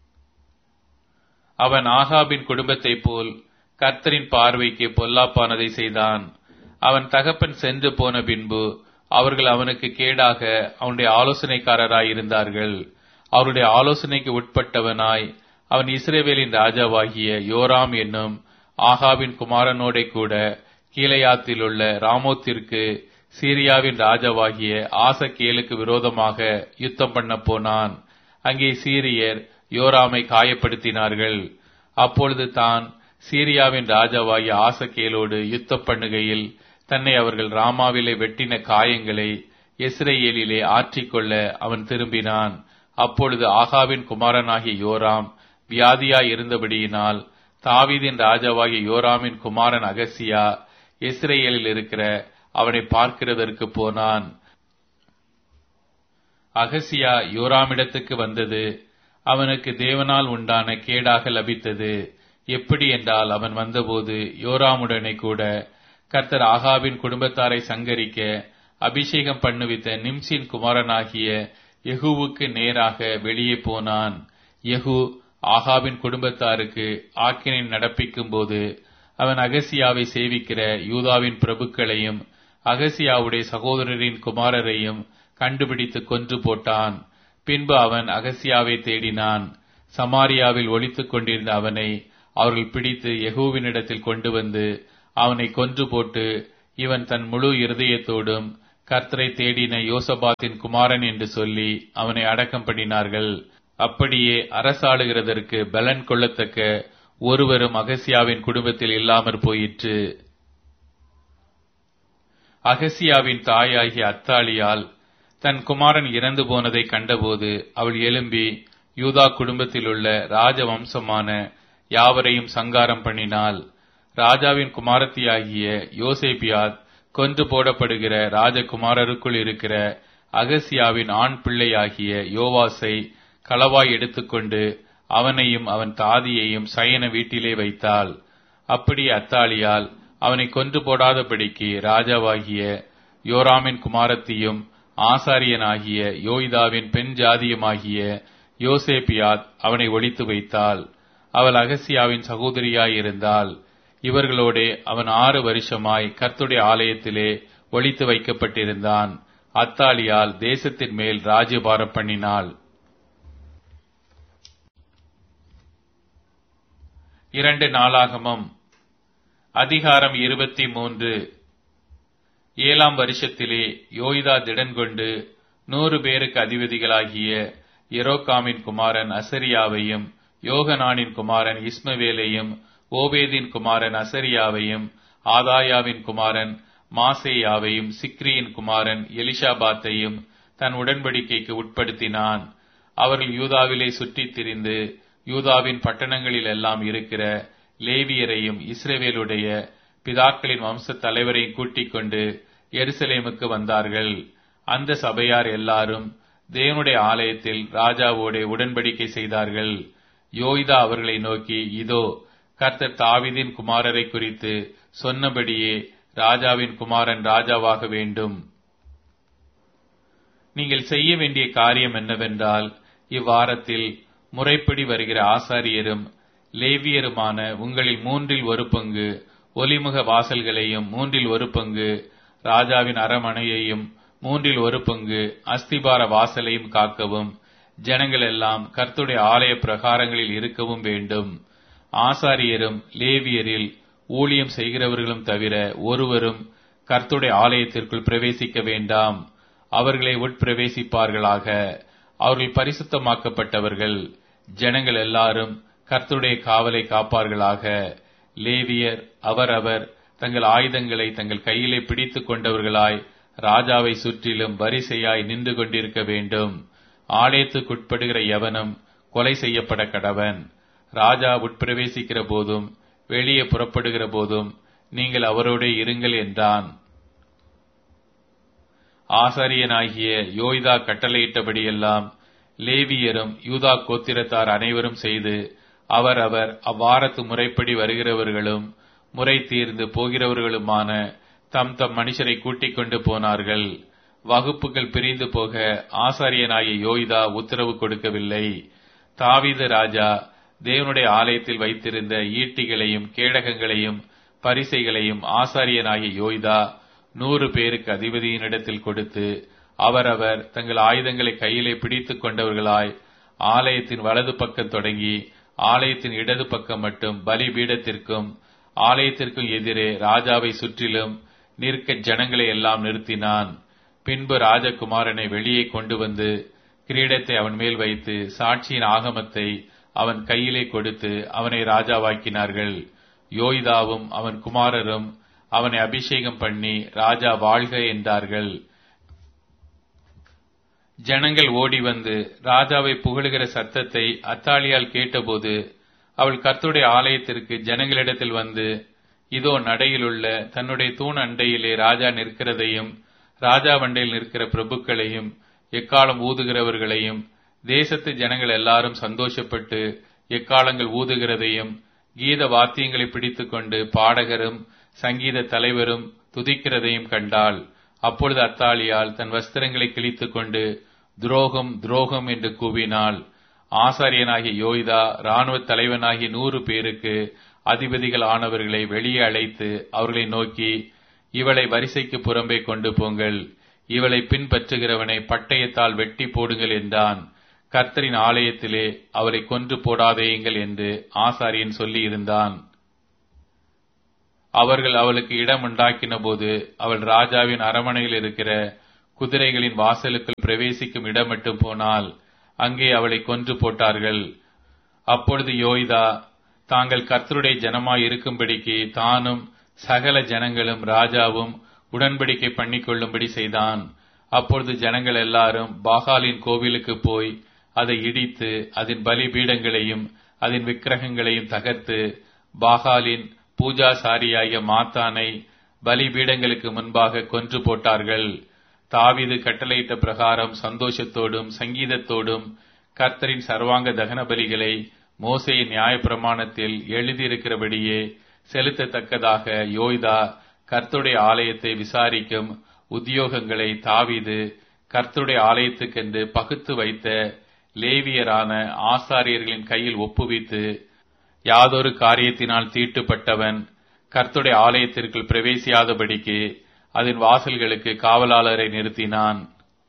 அவன் ஆகாபின் குடும்பத்தைப் போல் கர்த்தரின் பார்வைக்கு பொல்லாப்பானதை செய்தான். அவன் தகப்பன் சென்று போன பின்பு அவர்கள் அவனுக்கு கேடாக அவனுடைய ஆலோசனைக்காரராயிருந்தார்கள். அவருடைய ஆலோசனைக்கு உட்பட்டவனாய் அவன் இஸ்ரவேலின் ராஜாவாகிய யோராம் என்னும் ஆகாபின் குமாரனோட கூட கீலேயாத்தில் உள்ள ராமோத்திற்கு சீரியாவின் ராஜாவாகிய ஆசகேலுக்கு விரோதமாக யுத்தம் பண்ண போனான். அங்கே சீரியர் யோராமை காயப்படுத்தினார்கள். அப்பொழுது தான் சீரியாவின் ராஜாவாகிய ஆசகேலோடு யுத்தம் பண்ணுகையில் தன்னை அவர்கள் ராமாவிலே வெட்டின காயங்களை இஸ்ரேலிலே ஆற்றிக்கொள்ள அவன் திரும்பினான். அப்பொழுது ஆகாவின் குமாரனாகிய யோராம் வியாதியாய் இருந்தபடியினால் தாவீதின் ராஜாவாகிய யோராமின் குமாரன் அகசியா இஸ்ரேலில் இருக்கிற அவனை பார்க்கிறதற்கு போனான். அகசியா யோராமிடத்துக்கு வந்தது அவனுக்கு தேவனால் உண்டான கேடாக லபித்தது. எப்படி என்றால், அவன் வந்தபோது யோராமுடனே கூட கர்த்தர் ஆகாபின் குடும்பத்தாரை சங்கரிக்க அபிஷேகம் பண்ணுவித்த நிம்சின் குமாரனாகிய யெகூவுக்கு நேராக வெளியே போனான். யெகூ ஆகாபின் குடும்பத்தாருக்கு ஆக்கினை நடப்பிக்கும் போது அவன் அகசியாவை சேவிக்கிற யூதாவின் பிரபுக்களையும் அகசியாவுடைய சகோதரரின் குமாரரையும் கண்டுபிடித்து கொன்று போட்டான். பின்பு அவன் அகசியாவை தேடினான். சமாரியாவில் ஒளித்துக் கொண்டிருந்த அவனை அவர்கள் பிடித்து யெகூவினிடத்தில் கொண்டு வந்து அவனை கொன்று போட்டு, இவன் தன் முழு இருதயத்தோடும் கர்த்தரை தேடின யோசபாத்தின் குமாரன் என்று சொல்லி அவனை அடக்கம் பண்ணினார்கள். அப்படியே அரசாளுகிறதற்கு பலன் கொள்ளத்தக்க ஒருவரும் அகசியாவின் குடும்பத்தில் இல்லாமற் போயிற்று. அகசியாவின் தாயாகிய அத்தாலியால் தன் குமாரன் இறந்து போனதை கண்டபோது அவள் எழும்பி யூதா குடும்பத்திலுள்ள ராஜவம்சமான யாவரையும் சங்காரம் பண்ணினாள். ராஜாவின் குமாரத்தியாகிய யோசேபியாத் கொன்று போடப்படுகிற ராஜகுமாரருக்குள் இருக்கிற அகசியாவின் ஆண் பிள்ளையாகிய யோவாசை களவாய் எடுத்துக்கொண்டு அவனையும் அவன் தாதியையும் சயன வீட்டிலே வைத்தாள். அப்படி அத்தாலியால் அவனை கொன்று போடாதபடிக்கு ராஜாவாகிய யோராமின் குமாரத்தியும் ஆசாரியனாகிய யோய்தாவின் பெண் ஜாதியுமாகிய யோசேபியாத் அவனை ஒளித்து வைத்தாள். அவள் அகசியாவின் சகோதரியாயிருந்தாள். இவர்களோடே அவன் ஆறு வருஷமாய் கர்த்தருடைய ஆலயத்திலே ஒளித்து வைக்கப்பட்டிருந்தான். அத்தாலியால் தேசத்தின் மேல் ராஜ்யபாரம் பண்ணினாள். இரண்டு நாளாகமம் அதிகாரம் இருபத்தி மூன்று. ஏழாம் வருஷத்திலே யோய்தா திடன் கொண்டு நூறு பேருக்கு அதிபதிகளாகிய எரோகாமின் குமாரன் அசரியாவையும் யோகனானின் குமாரன் இஸ்மவேலையும் ஓபேதின் குமாரன் அசரியாவையும் ஆதாயாவின் குமாரன் மாசேயாவையும் சிக்ரியின் குமாரன் எலிஷாபாத்தையும் தன் உடன்படிக்கைக்கு உட்படுத்தினான். அவர்கள் யூதாவிலே சுற்றித் திரிந்து யூதாவின் பட்டணங்களில் எல்லாம் இருக்கிற லேவியரையும் இஸ்ரவேலுடைய பிதாக்களின் வம்ச தலைவரையும் கூட்டிக் கொண்டு எருசலேமுக்கு வந்தார்கள். அந்த சபையார் எல்லாரும் தேவனுடைய ஆலயத்தில் ராஜாவோட உடன்படிக்கை செய்தார்கள். யோய்தா அவர்களை நோக்கி, இதோ கர்த்தர் தாவீதின் குமாரரை குறித்து சொன்னபடியே ராஜாவின் குமாரன் ராஜாவாக வேண்டும். நீங்கள் செய்ய வேண்டிய காரியம் என்னவென்றால், இவ்வாரத்தில் முறைப்படி வருகிற ஆசாரியரும் லேவியருமான உங்களில் மூன்றில் ஒரு பங்கு ஒலிமுக வாசல்களையும் மூன்றில் ஒரு பங்கு ராஜாவின் அரமனையையும் மூன்றில் ஒரு பங்கு அஸ்திபார வாசலையும் காக்கவும், ஜனங்கள் எல்லாம் கர்த்தருடைய ஆலய பிரகாரங்களில் இருக்கவும் வேண்டும். ஆசாரியரும் லேவியரில் ஊழியம் செய்கிறவர்களும் தவிர ஒருவரும் கர்த்தருடைய ஆலயத்திற்குள் பிரவேசிக்க வேண்டாம். அவர்களை உட்பிரவேசிப்பார்களாக. அவர்கள் பரிசுத்தமாக்கப்பட்டவர்கள். ஜனங்கள் எல்லாரும் கர்த்தருடைய காவலை காப்பார்களாக. லேவியர் அவரவர் தங்கள் ஆயுதங்களை தங்கள் கையிலே பிடித்துக் கொண்டவர்களாய் ராஜாவை சுற்றிலும் வரிசையாய் நின்று கொண்டிருக்க வேண்டும். ஆலயத்துக்குட்படுகிற எவனும் கொலை செய்யப்பட கடவன். ராஜா உட்பிரவேசிக்கிற போதும் வெளியே புறப்படுகிற போதும் நீங்கள் அவரோடே இருங்கள் என்றான். ஆசாரியனாகிய யோய்தா கட்டளையிட்டபடியெல்லாம் லேவியரும் யூதா கோத்திரத்தார் அனைவரும் செய்து அவர் அவர் அவ்வாரத்து முறைப்படி வருகிறவர்களும் முறை தீர்ந்து போகிறவர்களுமான தம் தம் மனுஷரை கூட்டிக் கொண்டு போனார்கள். வகுப்புகள் பிரிந்து போக ஆசாரியனாகிய யோய்தா உத்தரவு கொடுக்கவில்லை. தாவீது ராஜா தேவனுடைய ஆலயத்தில் வைத்திருந்த ஈட்டிகளையும் கேடகங்களையும் பரிசைகளையும் ஆசாரியனாகிய யோய்தா நூறு பேருக்கு அதிபதியினிடத்தில் கொடுத்து அவரவர் தங்கள் ஆயுதங்களை கையிலே பிடித்துக் கொண்டவர்களாய் ஆலயத்தின் வலது பக்கம் தொடங்கி ஆலயத்தின் இடது பக்கம் மட்டும் பலிபீடத்திற்கும் ஆலயத்திற்கும் எதிரே ராஜாவை சுற்றிலும் நிற்க ஜனங்களை எல்லாம் நிறுத்தினான். பின்பு ராஜகுமாரனை வெளியே கொண்டு வந்து கிரீடத்தை அவன் மேல் வைத்து சாட்சியின் ஆகமத்தை அவன் கையிலே கொடுத்து அவனை ராஜாவாக்கினார்கள். யோய்தாவும் அவன் குமாரரும் அவனை அபிஷேகம் பண்ணி ராஜா வாழ்க என்றார்கள். ஜனங்கள் ஓடி வந்து ராஜாவை புகழுகிற சத்தத்தை அத்தாலியால் கேட்டபோது அவள் கர்த்தருடைய ஆலயத்திற்கு ஜனங்களிடத்தில் வந்து, இதோ நடையிலுள்ள தன்னுடைய தூண் அண்டையிலே ராஜா நிற்கிறதையும் ராஜா வண்டையில் நிற்கிற பிரபுக்களையும் எக்காலம் ஊதுகிறவர்களையும் தேசத்து ஜனங்கள் எல்லாரும் சந்தோஷப்பட்டு எக்காலங்கள் ஊதுகிறதையும் கீத வாத்தியங்களை பிடித்துக் கொண்டு பாடகரும் சங்கீத தலைவரும் துதிக்கிறதையும் கண்டாள். அப்பொழுது அத்தாலியால் தன் வஸ்திரங்களை கிழித்துக் கொண்டு துரோகம் துரோகம் என்று கூவினாள். ஆசாரியனாகிய யோய்தா இராணுவ தலைவனாகிய நூறு பேருக்கு அதிபதிகள் ஆனவர்களை வெளியே அழைத்து அவர்களை நோக்கி, இவளை வரிசைக்கு புறம்பே கொண்டு போங்கள், இவளை பின்பற்றுகிறவனை பட்டயத்தால் வெட்டி போடுங்கள் என்றான். கர்த்தரின் ஆலயத்திலே அவளை கொன்று போடாதேயுங்கள் என்று ஆசாரியன் சொல்லி இருந்தான். அவர்கள் அவளுக்கு இடம் உண்டாக்கின போது அவள் ராஜாவின் அரமனையில் இருக்கிற குதிரைகளின் வாசலுக்குள் பிரவேசிக்கும் இடம் மட்டும் போனால் அங்கே அவளை கொன்று போட்டார்கள். அப்பொழுது யோய்தா தாங்கள் கர்த்தருடைய ஜனமாய் இருக்கும்படிக்கு தானும் சகல ஜனங்களும் ராஜாவும் உடன்படிக்கை பண்ணிக்கொள்ளும்படி செய்தான். அப்பொழுது ஜனங்கள் எல்லாரும் பாகாலின் கோவிலுக்கு போய் அதை இடித்து அதன் பலி பீடங்களையும் அதன் விக்கிரகங்களையும் தகர்த்து பாகாலின் பூஜாசாரியாகிய மாத்தானை பலி பீடங்களுக்கு முன்பாக கொன்று போட்டார்கள். தாவீது கட்டளையிட்ட பிரகாரம் சந்தோஷத்தோடும் சங்கீதத்தோடும் கர்த்தரின் சர்வாங்க தகன பலிகளை மோசேயின் நியாயப்பிரமாணத்தில் எழுதியிருக்கிறபடியே செலுத்தத்தக்கதாக யோய்தா கர்த்தருடைய ஆலயத்தை விசாரிக்கும் உத்தியோகங்களை தாவீது கர்த்தருடைய ஆலயத்துக்கென்று பகுத்து வைத்த லேவியரான ஆசாரியர்களின் கையில் ஒப்புவித்து, யாதொரு காரியத்தினால் தீட்டுப்பட்டவன் கர்த்தருடைய ஆலயத்திற்குள் பிரவேசியாதபடிக்கு அதன் வாசல்களுக்கு காவலாளரை நிறுத்தினான்.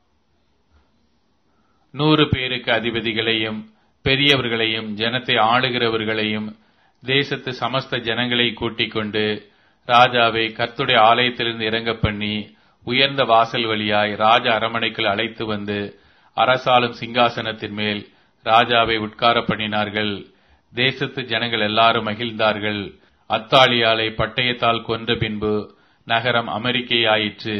நூறு பேருக்கு அதிபதிகளையும் பெரியவர்களையும் ஜனத்தை ஆளுகிறவர்களையும் தேசத்து சமஸ்த ஜனங்களை கூட்டிக் கொண்டு ராஜாவை கர்த்தருடைய ஆலயத்திலிருந்து இறங்க பண்ணி உயர்ந்த வாசல் வழியாய் ராஜ அரமனைக்குள் அழைத்து வந்து அரசாளும் சிங்காசனத்தின் மேல் ராஜாவை உட்கார பண்ணினார்கள். தேசத்து ஜனங்கள் எல்லாரும் மகிழ்ந்தார்கள். அத்தாலியாலை பட்டயத்தால் கொன்ற பின்பு நகரம் அமெரிக்கையாயிற்று.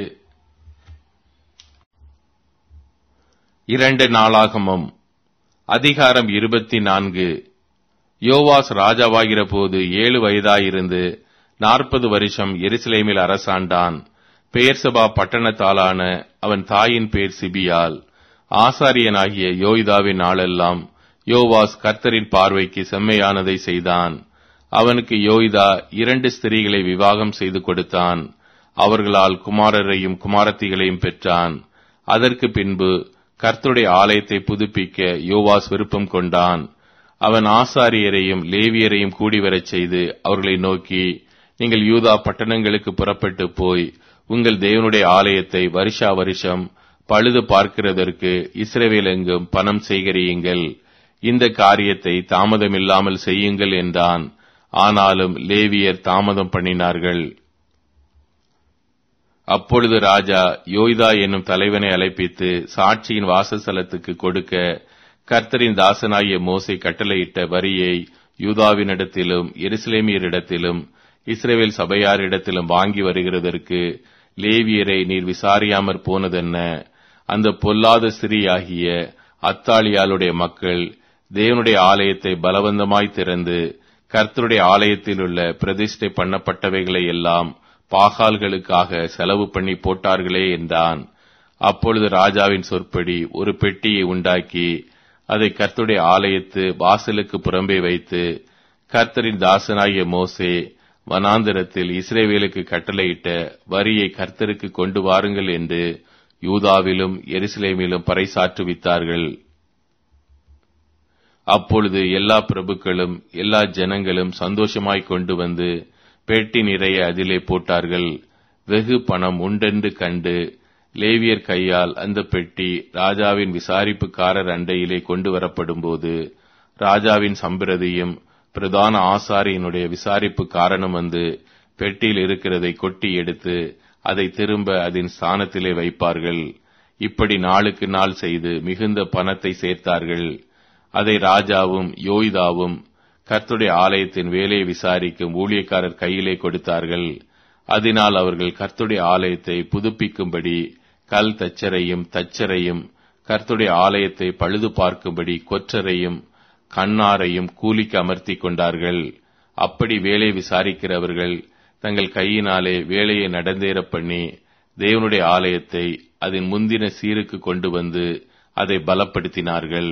இரண்டு நாளாகமம் அதிகாரம் இருபத்தி நான்கு. யோவாஸ் ராஜாவாகிற போது ஏழு வயதாயிருந்து நாற்பது வருஷம் எருசலேமில் அரசாண்டான். பெயர்சபா பட்டணத்தாலான அவன் தாயின் பேர் சிபியால். ஆசாரியனாகிய யோய்தாவின் நாளெல்லாம் யோவாஸ் கர்த்தரின் பார்வைக்கு செம்மையானதை செய்தான். அவனுக்கு யோய்தா இரண்டு ஸ்திரீகளை விவாகம் செய்து கொடுத்தான். அவர்களால் குமாரரையும் குமாரத்திகளையும் பெற்றான். அதற்கு பின்பு கர்த்தருடைய ஆலயத்தை புதுப்பிக்க யோவாஸ் விருப்பம் கொண்டான். அவன் ஆசாரியரையும் லேவியரையும் கூடிவரச் செய்து அவர்களை நோக்கி, நீங்கள் யூதா பட்டணங்களுக்கு புறப்பட்டு போய் உங்கள் தேவனுடைய ஆலயத்தை வருஷா வருஷம் பழுது பார்க்கிறதற்கு இஸ்ரவேல் எங்கும் பணம் சேகரியுங்கள். இந்த காரியத்தை தாமதமில்லாமல் செய்யுங்கள் என்றான். ஆனாலும் லேவியர் தாமதம் பண்ணினார்கள். அப்பொழுது ராஜா யோய்தா என்னும் தலைவனை அழைப்பித்து சாட்சியின் வாசஸ்தலத்துக்கு கொடுக்க கர்த்தரின் தாசனாகிய மோசே கட்டளையிட்ட வரியை யூதாவினிடத்திலும் எருசலேமியரிடத்திலும் இஸ்ரவேல் சபையாரிடத்திலும் வாங்கி வருகிறதற்கு லேவியரை நீர் விசாரியாமற் போனதென்ன? அந்த பொல்லாத ஸ்திரீயாகிய அத்தாலியாளுடைய மக்கள் தேவனுடைய ஆலயத்தை பலவந்தமாய் திறந்து கர்த்தருடைய ஆலயத்தில் உள்ள பிரதிஷ்டை பண்ணப்பட்டவைகளை எல்லாம் பாகால்களுக்காக செலவு பண்ணி போட்டார்களே என்றான். அப்பொழுது ராஜாவின் சொற்படி ஒரு பெட்டியை உண்டாக்கி அதை கர்த்தருடைய ஆலயத்து வாசலுக்கு புறம்பே வைத்து, கர்த்தரின் தாசனாகிய மோசே வனாந்திரத்தில் இஸ்ரவேலுக்கு கட்டளையிட்ட வரியை கர்த்தருக்கு கொண்டு வாருங்கள் என்று யூதாவிலும் எருசலேமிலும் பறைசாற்றுவித்தார்கள். அப்பொழுது எல்லா பிரபுக்களும் எல்லா ஜனங்களும் சந்தோஷமாய் கொண்டு வந்து பெட்டி நிறைய அதிலே போட்டார்கள். வெகு பணம் உண்டென்று கண்டு லேவியர் கையால் அந்த பெட்டி ராஜாவின் விசாரிப்புக்காரர் அண்டையிலே கொண்டு வரப்படும் போது ராஜாவின் சம்பிரதியும் பிரதான ஆசாரியனுடைய விசாரிப்பு காரணம் வந்து பெட்டியில் இருக்கிறதை கொட்டி எடுத்து அதை திரும்ப அதன் ஸ்தானத்திலே வைப்பார்கள். இப்படி நாளுக்கு நாள் செய்து மிகுந்த பணத்தை சேர்த்தார்கள். அதை ராஜாவும் யோய்தாவும் கர்த்தருடைய ஆலயத்தின் வேலையை விசாரிக்கும் ஊழியக்காரர் கையிலே கொடுத்தார்கள். அதனால் அவர்கள் கர்த்தருடைய ஆலயத்தை புதுப்பிக்கும்படி கல் தச்சரையும் தச்சரையும் கர்த்தருடைய ஆலயத்தை பழுது பார்க்கும்படி கொற்றரையும் கண்ணாரையும் கூலிக்கு அமர்த்தி கொண்டார்கள். அப்படி வேலை விசாரிக்கிறவர்கள் தங்கள் கையினாலே வேலையை நடந்தேற பண்ணி தேவனுடைய ஆலயத்தை அதன் முந்தின சீருக்கு கொண்டு வந்து அதை பலப்படுத்தினார்கள்.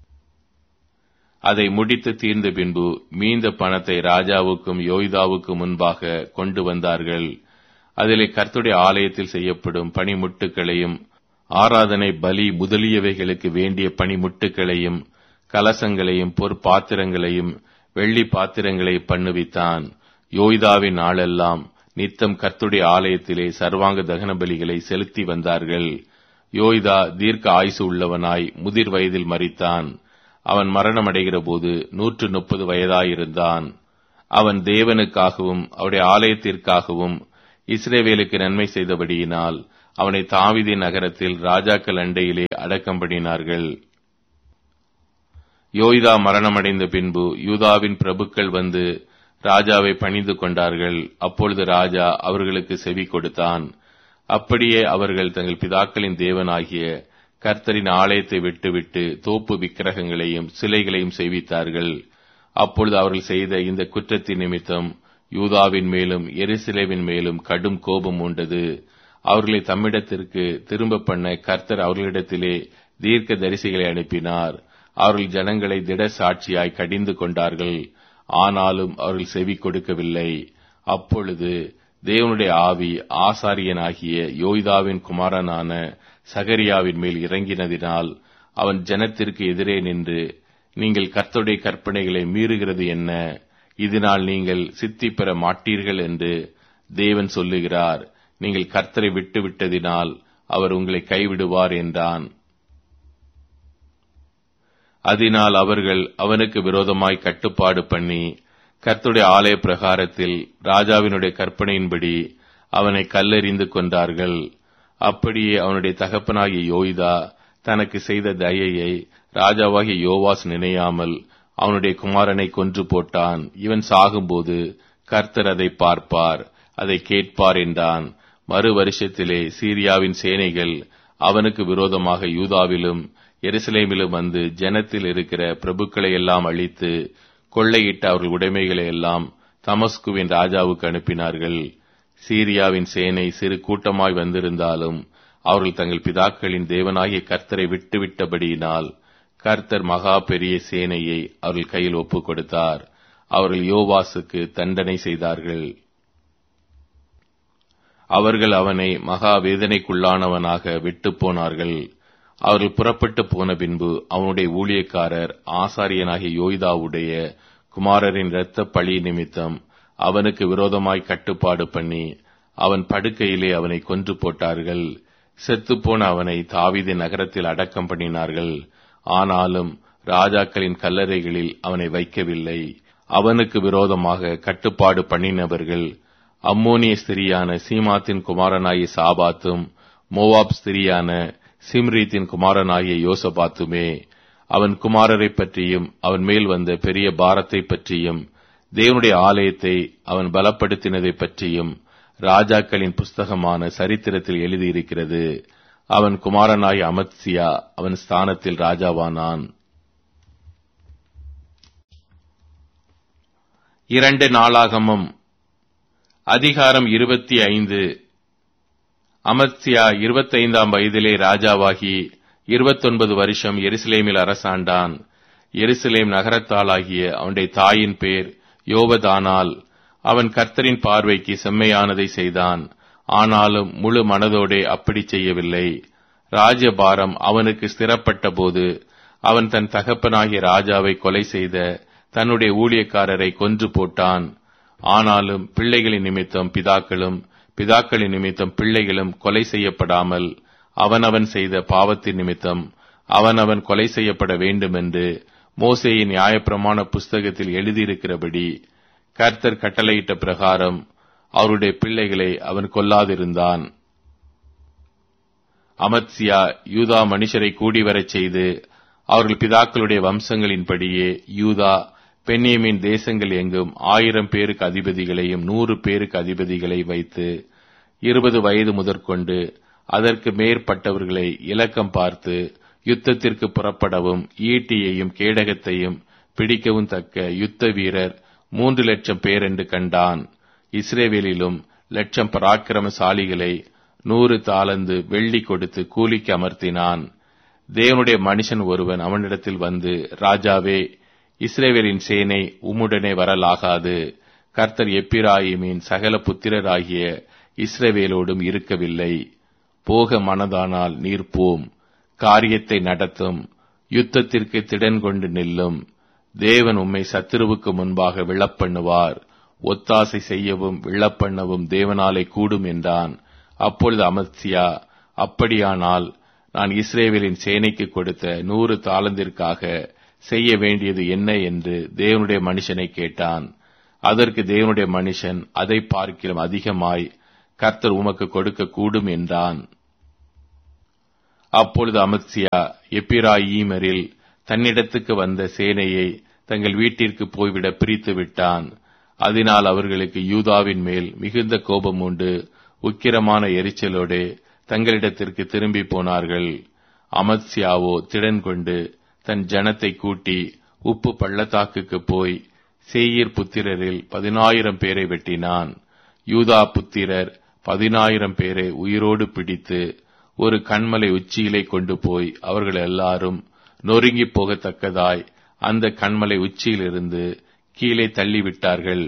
அதை முடித்து தீர்ந்த பின்பு மீந்த பணத்தை ராஜாவுக்கும் யோய்தாவுக்கும் முன்பாக கொண்டு வந்தார்கள். அதிலே கர்த்தருடைய ஆலயத்தில் செய்யப்படும் பணிமுட்டுகளையும் ஆராதனை பலி முதலியவைகளுக்கு வேண்டிய பணிமுட்டுகளையும் கலசங்களையும் பொற்பாத்திரங்களையும் வெள்ளி பாத்திரங்களை பண்ணுவித்தான். யோய்தாவின் நாளெல்லாம் நித்தம் கர்த்தருடைய ஆலயத்திலே சர்வாங்க தகன பலிகளை செலுத்தி வந்தார்கள். யோய்தா தீர்க்க ஆயுசு உள்ளவனாய் முதிர் வயதில் மரித்தான். அவன் மரணமடைகிற போது நூற்று முப்பது வயதாயிருந்தான். அவன் தேவனுக்காகவும் அவருடைய ஆலயத்திற்காகவும் இஸ்ரவேலுக்கு நன்மை செய்தபடியினால் அவனை தாவீதின் நகரத்தில் ராஜாக்கள் அண்டையிலே அடக்கம் பண்ணினார்கள். யோய்தா மரணமடைந்த பின்பு யூதாவின் பிரபுக்கள் வந்து ராஜாவை பணிந்து கொண்டார்கள். அப்பொழுது ராஜா அவர்களுக்கு செவி கொடுத்தான். அப்படியே அவர்கள் தங்கள் பிதாக்களின் தேவனாகிய கர்த்தரின் ஆலயத்தை விட்டுவிட்டு தோப்பு விக்கிரகங்களையும் சிலைகளையும் செய்வித்தார்கள். அப்பொழுது அவர்கள் செய்த இந்த குற்றத்தின் நிமித்தம் யூதாவின் மேலும் எருசலேமின் மேலும் கடும் கோபம் உண்டது. அவர்களை தம்மிடத்திற்கு திரும்ப பண்ண கர்த்தர் அவர்களிடத்திலே தீர்க்க தரிசிகளை அனுப்பினார். அவர்கள் ஜனங்களை திட சாட்சியாய் கடிந்து கொண்டார்கள். ஆனாலும் அவர்கள் செவி கொடுக்கவில்லை. அப்பொழுது தேவனுடைய ஆவி ஆசாரியனாகிய யோய்தாவின் குமாரனான சகரியாவின் மேல் இறங்கினதினால் அவன் ஜனத்திற்கு எதிரே நின்று, நீங்கள் கர்த்தருடைய கற்பனைகளை மீறுகிறது என்ன? இதனால் நீங்கள் சித்தி பெற மாட்டீர்கள் என்று தேவன் சொல்லுகிறார். நீங்கள் கர்த்தரை விட்டு விட்டதினால் அவர் உங்களை கைவிடுவார் என்றான். அதனால் அவர்கள் அவனுக்கு விரோதமாய் கட்டுப்பாடு பண்ணி கர்த்தருடைய ஆலய பிரகாரத்தில் ராஜாவினுடைய கற்பனையின்படி அவனை கல்லெறிந்து கொண்டார்கள். அப்படியே அவனுடைய தகப்பனாகிய யோய்தா தனக்கு செய்த தயையை ராஜாவாகிய யோவாஸ் நினையாமல் அவனுடைய குமாரனை கொன்று போட்டான். இவன் சாகும்போது கர்த்தர் அதை பார்ப்பார், அதை கேட்பார் என்றான். மறு வருஷத்திலே சீரியாவின் சேனைகள் அவனுக்கு விரோதமாக யூதாவிலும் எருசலேமிலும் வந்து ஜனத்தில் இருக்கிற பிரபுக்களை எல்லாம் அழித்து கொள்ளையிட்ட அவர்கள் உடைமைகளை எல்லாம் தமஸ்குவின் ராஜாவுக்கு அனுப்பினார்கள். சீரியாவின் சேனை சிறு கூட்டமாய் வந்திருந்தாலும் அவர்கள் தங்கள் பிதாக்களின் தேவனாகிய கர்த்தரை விட்டுவிட்டபடியினால் கர்த்தர் மகா பெரிய சேனையை அவர்கள் கையில் ஒப்புக் கொடுத்தார். அவர்கள் யோவாசுக்கு தண்டனை செய்தார்கள். அவர்கள் அவனை மகா வேதனைக்குள்ளானவனாக விட்டு போனார்கள். அவர்கள் புறப்பட்டு போன பின்பு அவனுடைய ஊழியக்காரர் ஆசாரியனாகிய யோய்தாவுடைய குமாரரின் இரத்த பழி நிமித்தம் அவனுக்கு விரோதமாய் கட்டுப்பாடு பண்ணி அவன் படுக்கையிலே அவனை கொன்று போட்டார்கள். செத்துப்போன அவனை தாவீதின் நகரத்தில் அடக்கம் பண்ணினார்கள். ஆனாலும் ராஜாக்களின் கல்லறைகளில் அவனை வைக்கவில்லை. அவனுக்கு விரோதமாக கட்டுப்பாடு பண்ணினவர்கள் அம்மோனிய ஸ்திரியான சீமாத்தின் குமாரனாகிய சாபாத்தும் மோவாப் ஸ்திரியான சிம்ரீத்தின் குமாரனாகிய யோசபாத்துமே. அவன் குமாரரை பற்றியும் அவன் மேல் வந்த பெரிய பாரத்தை பற்றியும் தேவனுடைய ஆலயத்தை அவன் பலப்படுத்தினதை பற்றியும் ராஜாக்களின் புஸ்தகமான சரித்திரத்தில் எழுதியிருக்கிறது. அவன் குமாரனாய் அமத்சியா அவன் ஸ்தானத்தில் ராஜாவானான். இரண்டு நாளாகமம் அதிகாரம் இருபத்தி ஐந்து. அமத்சியா இருபத்தைந்தாம் வயதிலே ராஜாவாகி இருபத்தொன்பது வருஷம் எருசலேமில் அரசாண்டான். எருசலேம் நகரத்தாளாகிய அவனுடைய தாயின் பேர் யோவதானால். அவன் கர்த்தரின் பார்வைக்கு செம்மையானதை செய்தான். ஆனாலும் முழு மனதோடே அப்படி செய்யவில்லை. ராஜபாரம் அவனுக்கு ஸ்திரப்பட்ட போது அவன் தன் தகப்பனாகிய ராஜாவை கொலை செய்த தன்னுடைய ஊழியக்காரரை கொன்று போட்டான். ஆனாலும் பிள்ளைகளின் நிமித்தம் பிதாக்களும் பிதாக்களின் நிமித்தம் பிள்ளைகளும் கொலை செய்யப்படாமல் அவனவன் செய்த பாவத்தின் நிமித்தம் அவனவன் கொலை செய்யப்பட வேண்டும் என்று மோசேயின் நியாயப்பிரமாண புஸ்தகத்தில் எழுதியிருக்கிறபடி கர்த்தர் கட்டளையிட்ட பிரகாரம் அவருடைய பிள்ளைகளை அவன் கொல்லாதிருந்தான். அமத்சியா யூதா மனுஷரை கூடிவரச் செய்து அவர்கள் பிதாக்களுடைய வம்சங்களின்படியே யூதா பென்யமீன் தேசங்கள் எங்கும் ஆயிரம் பேருக்கு அதிபதிகளையும் நூறு பேருக்கு அதிபதிகளை வைத்து இருபது வயது முதற்கொண்டு அதற்கு மேற்பட்டவர்களை இலக்கம் பார்த்து யுத்தத்திற்கு புறப்படவும் ஈட்டியையும் கேடகத்தையும் பிடிக்கவும் தக்க யுத்த வீரர் மூன்று லட்சம் பேர் என்று கண்டான். இஸ்ரேவேலிலும் லட்சம் பராக்கிரமசாலிகளை நூறு தாலந்து வெள்ளி கொடுத்து கூலிக்கு அமர்த்தினான். தேவனுடைய மனுஷன் ஒருவன் அவனிடத்தில் வந்து, ராஜாவே, இஸ்ரேவேலின் சேனை உம்முடனே வரலாகாது. கர்த்தர் எப்பிராயிமின் சகல புத்திரராகிய இஸ்ரவேலோடும் இருக்கவில்லை. போக மனதானால் நீர் போம். காரியத்தை நடத்தும். யுத்தத்திற்கு திடன் கொண்டு நில்லும். தேவன் உம்மை சத்துருவுக்கு முன்பாக விழப்பண்ணுவார். ஒத்தாசை செய்யவும் விழப்பண்ணவும் தேவனாலே கூடும் என்றான். அப்பொழுது அமத்சியா, அப்படியானால் நான் இஸ்ரவேலின் சேனைக்கு கொடுத்த நூறு தாலந்திற்காக செய்ய வேண்டியது என்ன என்று தேவனுடைய மனுஷனை கேட்டான். அதற்கு தேவனுடைய மனுஷன், அதை பார்க்கிலும் அதிகமாய் கர்த்தர் உமக்கு கொடுக்க கூடும் என்றான். அப்பொழுது அமத்சியா எப்பிராயீமரில் தன்னிடத்துக்கு வந்த சேனையை தங்கள் வீட்டிற்கு போய்விட பிரித்து விட்டான். அதனால் அவர்களுக்கு யூதாவின் மேல் மிகுந்த கோபம் உண்டு உக்கிரமான எரிச்சலோடு தங்களிடத்திற்கு திரும்பி போனார்கள். அமத்சியாவோ திடன் கொண்டு தன் ஜனத்தை கூட்டி உப்பு பள்ளத்தாக்குக்கு போய் சேயீர் புத்திரரில் பதினாயிரம் பேரை வெட்டினான். யூதா புத்திரர் பதினாயிரம் பேரை உயிரோடு பிடித்து ஒரு கன்மலை உச்சியிலே கொண்டு போய் அவர்கள் எல்லாரும் நொறுங்கி போகத்தக்கதாய் அந்த கன்மலை உச்சியிலிருந்து கீழே தள்ளிவிட்டார்கள்.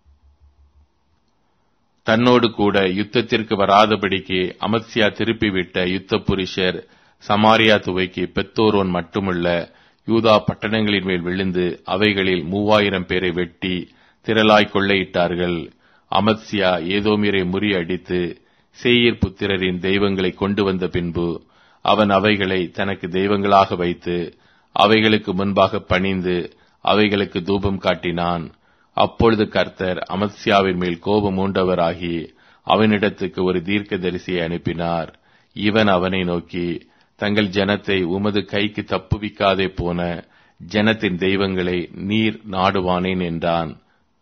தன்னோடு கூட யுத்தத்திற்கு வராதபடிக்கு அமத்சியா திருப்பிவிட்ட யுத்த புருஷர் சமாரியா துவைக்கு பெத்தோரோன் மட்டுமல்ல யூதா பட்டணங்களின் மேல் விழுந்து அவைகளில் மூவாயிரம் பேரை வெட்டி திரளாய் கொள்ளையிட்டார்கள். அமத்சியா ஏதோமியரை முறியடித்து சேயீர் புத்திரரின் தெய்வங்களை கொண்டு வந்த பின்பு அவன் அவைகளை தனக்கு தெய்வங்களாக வைத்து அவைகளுக்கு முன்பாக பணிந்து அவைகளுக்கு தூபம் காட்டினான். அப்பொழுது கர்த்தர் அமத்சியாவின் மேல் கோபம் மூண்டவராகி அவனிடத்துக்கு ஒரு தீர்க்கதரிசியை அனுப்பினார். இவன் அவனை நோக்கி, தங்கள் ஜனத்தை உமது கைக்கு தப்புவிக்காதே போன ஜனத்தின் தெய்வங்களை நீர் நாடுவானேன் என்றான்.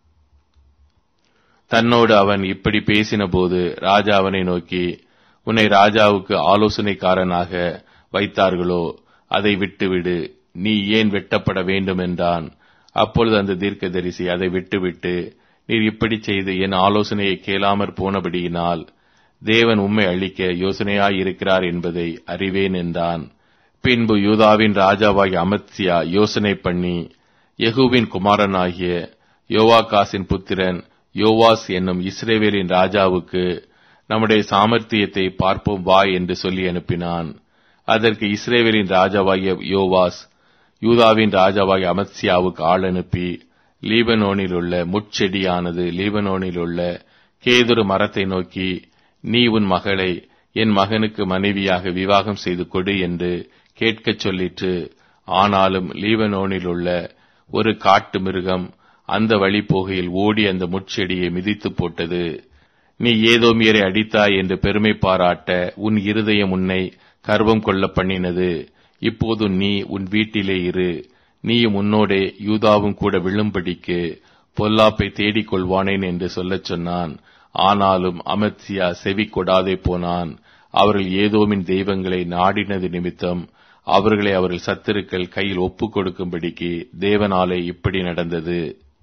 தன்னோடு அவன் இப்படி பேசின போது ராஜா அவனை நோக்கி, உன்னை ராஜாவுக்கு ஆலோசனைக்காரனாக வைத்தார்களோ, அதை விட்டுவிடு, நீ ஏன் வெட்டப்பட வேண்டும் என்றான். அப்பொழுது அந்த தீர்க்கதரிசி அதை விட்டுவிட்டு, நீர் இப்படி செய்து என் ஆலோசனையை கேளாமற் போனபடியினால் தேவன் உம்மை அழிக்க யோசனையாயிருக்கிறார் என்பதை அறிவேன் என்றான். பின்பு யூதாவின் ராஜாவாகிய அமத்சியா யோசனை பண்ணி யெகூவின் குமாரனாகிய யோவாகாசின் புத்திரன் யோவாஸ் என்னும் இஸ்ரவேலின் ராஜாவுக்கு நம்முடைய சாமர்த்தியத்தை பார்ப்போம் வா என்று சொல்லி அனுப்பினான். அதற்கு இஸ்ரவேலின் ராஜாவாகிய யோவாஸ் யூதாவின் ராஜாவாகிய அமத்சியாவுக்கு ஆள் அனுப்பி, லீபனோனில் உள்ள முட்செடியானது லீபனோனில் உள்ள கேதுரு மரத்தை நோக்கி, நீ உன் மகளை என் மகனுக்கு மனைவியாக விவாகம் செய்து கொடு என்று கேட்கச் சொல்லிற்று. ஆனாலும் லீபனோனில் உள்ள ஒரு காட்டு மிருகம் அந்த வழி போகையில் ஓடி அந்த முட்செடியை மிதித்து போட்டது. நீ ஏதோமியரை அடித்தாய் என்று பெருமை பாராட்ட உன் இருதயம் உன்னை கர்வம் கொள்ள பண்ணினது. இப்போது நீ உன் வீட்டிலே இரு, நீயும் உன்னோடே யூதாவும் கூட விழும்படிக்கு பொல்லாப்பை தேடிக் கொள்வானேன் என்று சொல்லச் சொன்னான். ஆனாலும் அமத்சியா செவி கொடாதே போனான். அவர்கள் ஏதோமின் தெய்வங்களை நாடினது நிமித்தம் அவர்களை அவர்கள் சத்துருக்கள் கையில் ஒப்புக் கொடுக்கும்படிக்கு தேவனாலே இப்படி நடந்தது.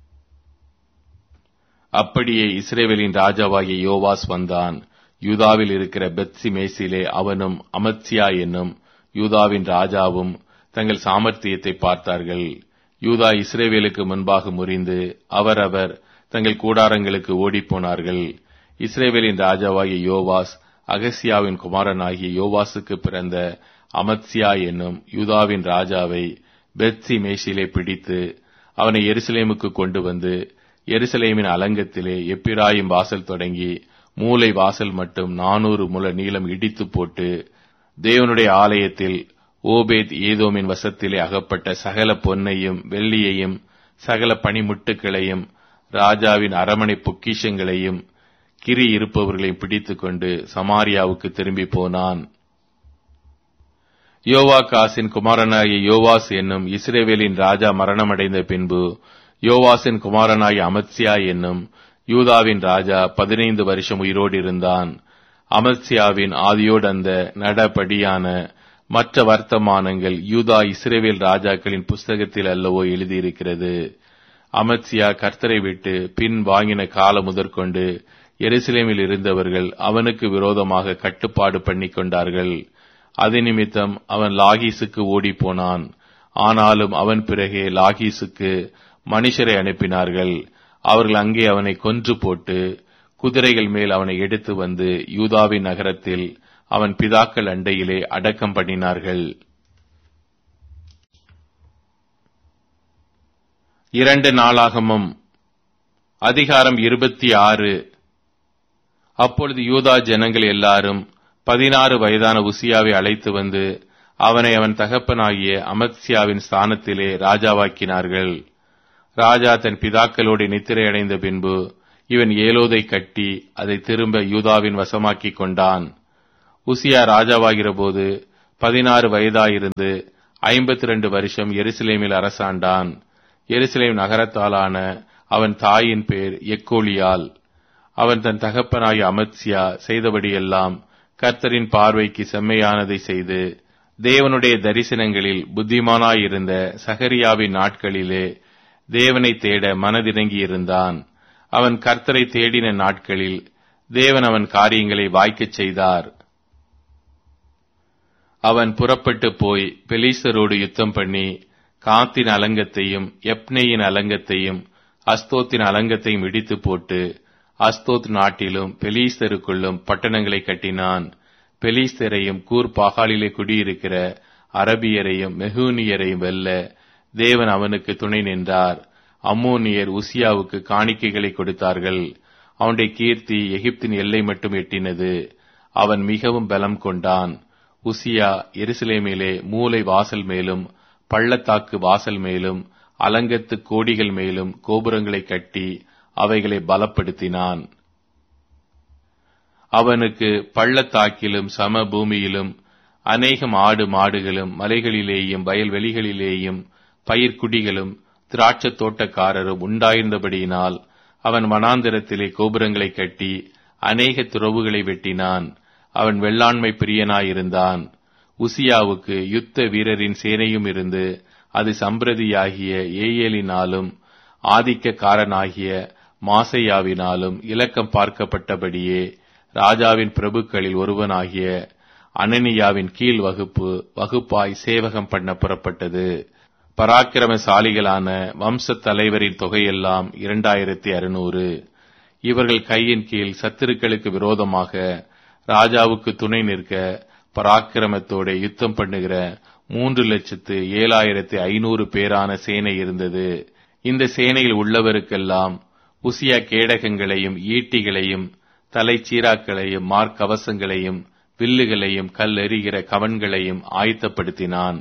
அப்படியே இஸ்ரவேலின் ராஜாவாகிய யோவாஸ் வந்தான். யூதாவில் இருக்கிற பெத்சி மேசிலே அவனும் அமத்சியா என்னும் யூதாவின் ராஜாவும் தங்கள் சாமர்த்தியத்தை பார்த்தார்கள். யூதா இஸ்ரவேலுக்கு முன்பாக முறிந்து அவரவர் தங்கள் கூடாரங்களுக்கு ஓடிப்போனார்கள். இஸ்ரவேலின் ராஜாவாகிய யோவாஸ் அகசியாவின் குமாரனாகிய யோவாசுக்கு பிறந்த அமத்சியா என்னும் யூதாவின் ராஜாவை பெத்சி மேஷிலே பிடித்து அவனை எருசலேமுக்கு கொண்டு வந்து எருசலேமின் அலங்கத்திலே எப்பிராயிம் வாசல் தொடங்கி மூலை வாசல் மட்டும் நானூறு முழ நீளம் இடித்து போட்டு தேவனுடைய ஆலயத்தில் ஓபேத் ஏதோமின் வசத்திலே அகப்பட்ட சகல பொன்னையும் வெள்ளியையும் சகல பனிமுட்டுகளையும் ராஜாவின் அரமனை பொக்கிஷங்களையும் கிரி இருப்பவர்களையும் பிடித்துக் கொண்டு சமாரியாவுக்கு திரும்பி போனான். யோவாகாசின் குமாரனாகிய யோவாஸ் என்னும் இஸ்ரவேலின் ராஜா மரணமடைந்த பின்பு யோவாசின் குமாரனாகிய அமத்சியா என்னும் யூதாவின் ராஜா பதினைந்து வருஷம் உயிரோடு இருந்தான். அமத்சியாவின் ஆதியோடந்த நடபடியான மற்ற வர்த்தமானங்கள் யூதா இஸ்ரவேல் ராஜாக்களின் புஸ்தகத்தில் அல்லவோ எழுதியிருக்கிறது. அமத்சியா கர்த்தரை விட்டு பின் வாங்கின காலம் முதற்கொண்டு எருசலேமில் இருந்தவர்கள் அவனுக்கு விரோதமாக கட்டுப்பாடு பண்ணிக் கொண்டார்கள். அது நிமித்தம் அவன் லாகீசுக்கு ஓடிப்போனான். ஆனாலும் அவன் பிறகே லாகீசுக்கு மனுஷரை அனுப்பினார்கள். அவர்கள் அங்கே அவனை கொன்று போட்டு குதிரைகள் மேல் அவனை எடுத்து வந்து யூதாவின் நகரத்தில் அவன் பிதாக்கள் அண்டையிலே அடக்கம் பண்ணினார்கள். இரண்டு நாளாகமம் அதிகாரம் இருபத்தி ஆறு. அப்பொழுது யூதா ஜனங்கள் எல்லாரும் பதினாறு வயதான உசியாவை அழைத்து வந்து அவனை அவன் தகப்பனாகிய அமத்சியாவின் ஸ்தானத்திலே ராஜாவாக்கினார்கள். ராஜா தன் பிதாக்களோடு நித்திரை அடைந்த பின்பு இவன் ஏலோதை கட்டி அதை திரும்ப யூதாவின் வசமாக்கிக் கொண்டான். உசியா ராஜாவாகிற போது பதினாறு வயதாயிருந்து ஐம்பத்தி ரெண்டு வருஷம் எருசலேமில் அரசாண்டான். எருசலேம் நகரத்தாலான அவன் தாயின் பேர் எக்கோலியால். அவன் தன் தகப்பனாகிய அமத்சியா செய்தபடியெல்லாம் கர்த்தரின் பார்வைக்கு செம்மையானதை செய்து தேவனுடைய தரிசனங்களில் புத்திமானாயிருந்த சகரியாவின் நாட்களிலே தேவனை தேட மனதிறங்கியிருந்தான். அவன் கர்த்தரை தேடின நாட்களில் தேவன் அவன் காரியங்களை வாய்க்கச் செய்தார். அவன் புறப்பட்டு போய் பெலிஸ்தரோடு யுத்தம் பண்ணி காத்தின் அலங்கத்தையும் எப்னேயின் அலங்கத்தையும் அஸ்தோத்தின் அலங்கத்தையும் இடித்து போட்டு அஸ்தோத் நாட்டிலும் பெலிஸ்தருக்குள்ளும் பட்டணங்களை கட்டினான். பெலிஸ்தரையும் கூர் பாகாலிலே குடியிருக்கிற அரபியரையும் மெகூனியரையும் வெல்ல தேவன் அவனுக்கு துணை நின்றார். அம்மோனியர் உசியாவுக்கு காணிக்கைகளை கொடுத்தார்கள். அவனுடைய கீர்த்தி எகிப்தின் எல்லை மட்டும் எட்டினது. அவன் மிகவும் பலம் கொண்டான். உசியா எருசலேமிலே மூலை வாசல் மேலும் பள்ளத்தாக்கு வாசல் மேலும் அலங்கத்து கோடிகள் மேலும் கோபுரங்களை கட்டி அவைகளை பலப்படுத்தினான். அவனுக்கு பள்ளத்தாக்கிலும் சம பூமியிலும் அநேகம் ஆடு மாடுகளும் மலைகளிலேயும் வயல்வெளிகளிலேயும் பயிர்க்குடிகளும் திராட்சத் தோட்டக்காரரும் உண்டாயிருந்தபடியினால் அவன் வனாந்திரத்திலே கோபுரங்களை கட்டி அநேக துறவுகளை வெட்டினான். அவன் வெள்ளாண்மை பிரியனாயிருந்தான். உசியாவுக்கு யுத்த வீரரின் சேனையும் இருந்து அது சம்பிரதியாகிய ஏயேலினாலும் ஆதிக்கக்காரனாகிய மாசையாவினாலும் இலக்கம் பார்க்கப்பட்டபடியே ராஜாவின் பிரபுக்களில் ஒருவனாகிய அனனியாவின் கீழ் வகுப்பு வகுப்பாய் சேவகம் பண்ண புறப்பட்டது. பராக்கிரமசாலிகளான வம்ச தலைவரின் தொகையெல்லாம் இரண்டாயிரத்தி அறுநூறு. இவர்கள் கையின் கீழ் சத்துருக்களுக்கு விரோதமாக ராஜாவுக்கு துணை நிற்க பராக்கிரமத்தோட யுத்தம் பண்ணுகிற மூன்று லட்சத்து ஏழாயிரத்தி ஐநூறு பேரான சேனை இருந்தது. இந்த சேனையில் உள்ளவருக்கெல்லாம் உசியா கேடகங்களையும் ஈட்டிகளையும் தலைச்சீராக்களையும் மார்க்கவசங்களையும் வில்லுகளையும் கல்லெறிகிற கவன்களையும் ஆயத்தப்படுத்தினான்.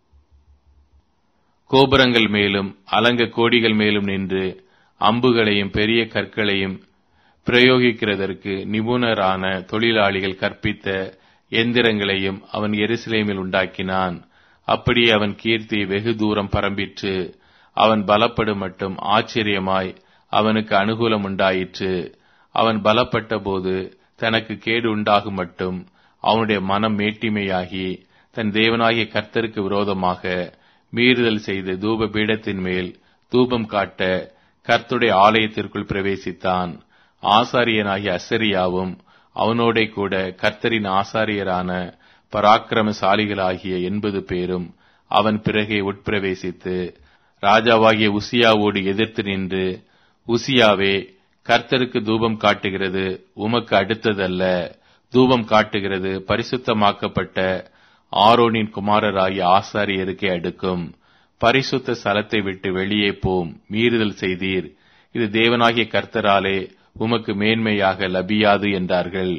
கோபுரங்கள் மேலும் அலங்க கோடிகள் மேலும் நின்று அம்புகளையும் பெரிய கற்களையும் பிரயோகிக்கிறதற்கு நிபுணரான தொழிலாளிகள் கற்பித்த எந்திரங்களையும் அவன் எருசலேமில் உண்டாக்கினான். அப்படியே அவன் கீர்த்தி வெகு தூரம் பரம்பிற்று. அவன் பலப்படும் மட்டும் ஆச்சரியமாய் அவனுக்கு அனுகூலம் உண்டாயிற்று. அவன் பலப்பட்ட போது தனக்கு கேடு உண்டாகும் மட்டும் அவனுடைய மனம் மேட்டிமையாகி தன் தேவனாகிய கர்த்தருக்கு விரோதமாக மீறுதல் செய்து தூப பீடத்தின் மேல் தூபம் காட்ட கர்த்தருடைய ஆலயத்திற்குள் பிரவேசித்தான். ஆசாரியனாகிய அசரியாவும் அவனோட கூட கர்த்தரின் ஆசாரியரான பராக்கிரமசாலிகளாகிய எண்பது பேரும் அவன் பிறகே உட்பிரவேசித்து ராஜாவாகிய உசியாவோடு எதிர்த்து நின்று, உசியாவே, கர்த்தருக்கு தூபம் காட்டுகிறது உமக்கு அடுத்ததல்ல. தூபம் காட்டுகிறது பரிசுத்தமாக்கப்பட்ட ஆரோனின் குமாரராகிய ஆசாரியருக்கே அடுக்கும். பரிசுத்த ஸ்தலத்தை விட்டு வெளியே போம், மீறுதல் செய்தீர். இது தேவனாகிய கர்த்தராலே உமக்கு மேன்மையாக லபியாது என்றார்கள்.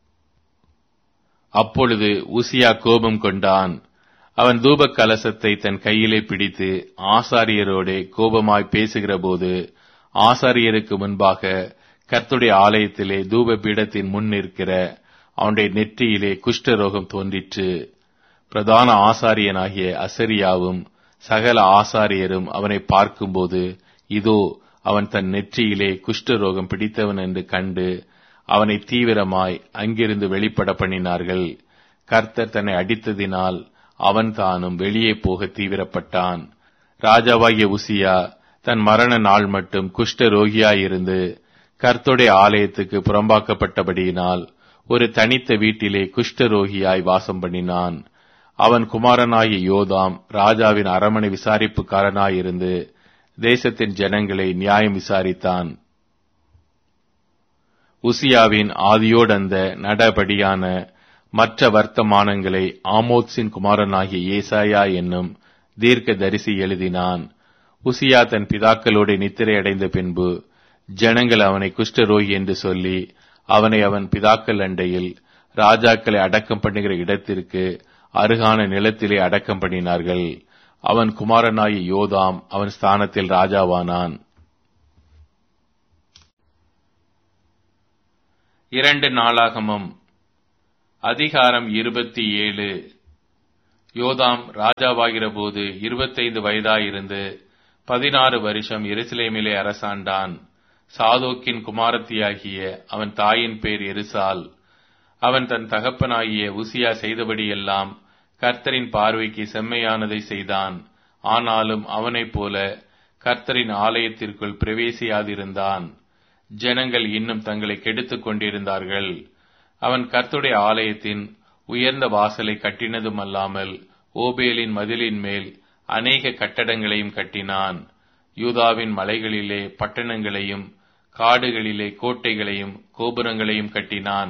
அப்பொழுது உசியா கோபம் கொண்டான். அவன் தூப கலசத்தை தன் கையிலே பிடித்து ஆசாரியரோடே கோபமாய் பேசுகிற போது ஆசாரியருக்கு முன்பாக கர்த்தருடைய ஆலயத்திலே தூப பீடத்தின் முன் நிற்கிற அவனுடைய நெற்றியிலே குஷ்டரோகம் தோன்றிற்று. பிரதான ஆசாரியனாகிய அசரியாவும் சகல ஆசாரியரும் அவனை பார்க்கும்போது, இதோ அவன் தன் நெற்றியிலே குஷ்டரோகம் பிடித்தவன் என்று கண்டு அவனை தீவிரமாய் அங்கிருந்து வெளிப்பட பண்ணினார்கள். கர்த்தர் தன்னை அடித்ததினால் அவன் தானும் வெளியே போக தீவிரப்பட்டான். ராஜாவாகிய உசியா தன் மரண நாள் மட்டும் குஷ்ட ரோகியாயிருந்து கர்த்தருடைய ஆலயத்துக்கு புறம்பாக்கப்பட்டபடியினால் ஒரு தனித்த வீட்டிலே குஷ்டரோகியாய் வாசம் பண்ணினான். அவன் குமாரனாகிய யோதாம் ராஜாவின் அரமனை விசாரிப்புக்காரனாயிருந்து தேசத்தின் ஜனங்களை நியாயம் விசாரித்தான். உசியாவின் ஆதியோடந்த நடபடியான மற்ற வர்த்தமானங்களை ஆமோத்சின் குமாரனாகிய ஏசாயா என்னும் தீர்க்க தரிசி எழுதினான். உசியா தன் பிதாக்களோடு நித்திரை அடைந்த பின்பு ஜனங்கள் அவனை குஷ்டரோகி என்று சொல்லி அவனை அவன் பிதாக்கள் அண்டையில் ராஜாக்களை அடக்கம் பண்ணுகிற இடத்திற்கு அருகான நிலத்திலே அடக்கம் பண்ணினார்கள். அவன் குமாரனாகிய யோதாம் அவன் ஸ்தானத்தில் ராஜாவானான். இரண்டு நாளாகமம் அதிகாரம் இருபத்தி ஏழு. யோதாம் ராஜாவாகிற போது இருபத்தைந்து வயதாயிருந்து பதினாறு வருஷம் எருசலேமிலே அரசாண்டான். சாதோக்கின் குமாரத்தியாகிய அவன் தாயின் பேர் எருசால். அவன் தன் தகப்பனாகிய உசியா செய்தபடியெல்லாம் கர்த்தரின் பார்வைக்கு செம்மையானதை செய்தான். ஆனாலும் அவனைப் போல கர்த்தரின் ஆலயத்திற்குள் பிரவேசியாதிருந்தான். ஜனங்கள் இன்னும் தங்களை கெடுத்துக் கொண்டிருந்தார்கள். அவன் கர்த்தருடைய ஆலயத்தின் உயர்ந்த வாசலை கட்டினதுமல்லாமல் ஓபேலின் மதிலின் மேல் அநேக கட்டடங்களையும் கட்டினான். யூதாவின் மலைகளிலே பட்டணங்களையும் காடுகளிலே கோட்டைகளையும் கோபுரங்களையும் கட்டினான்.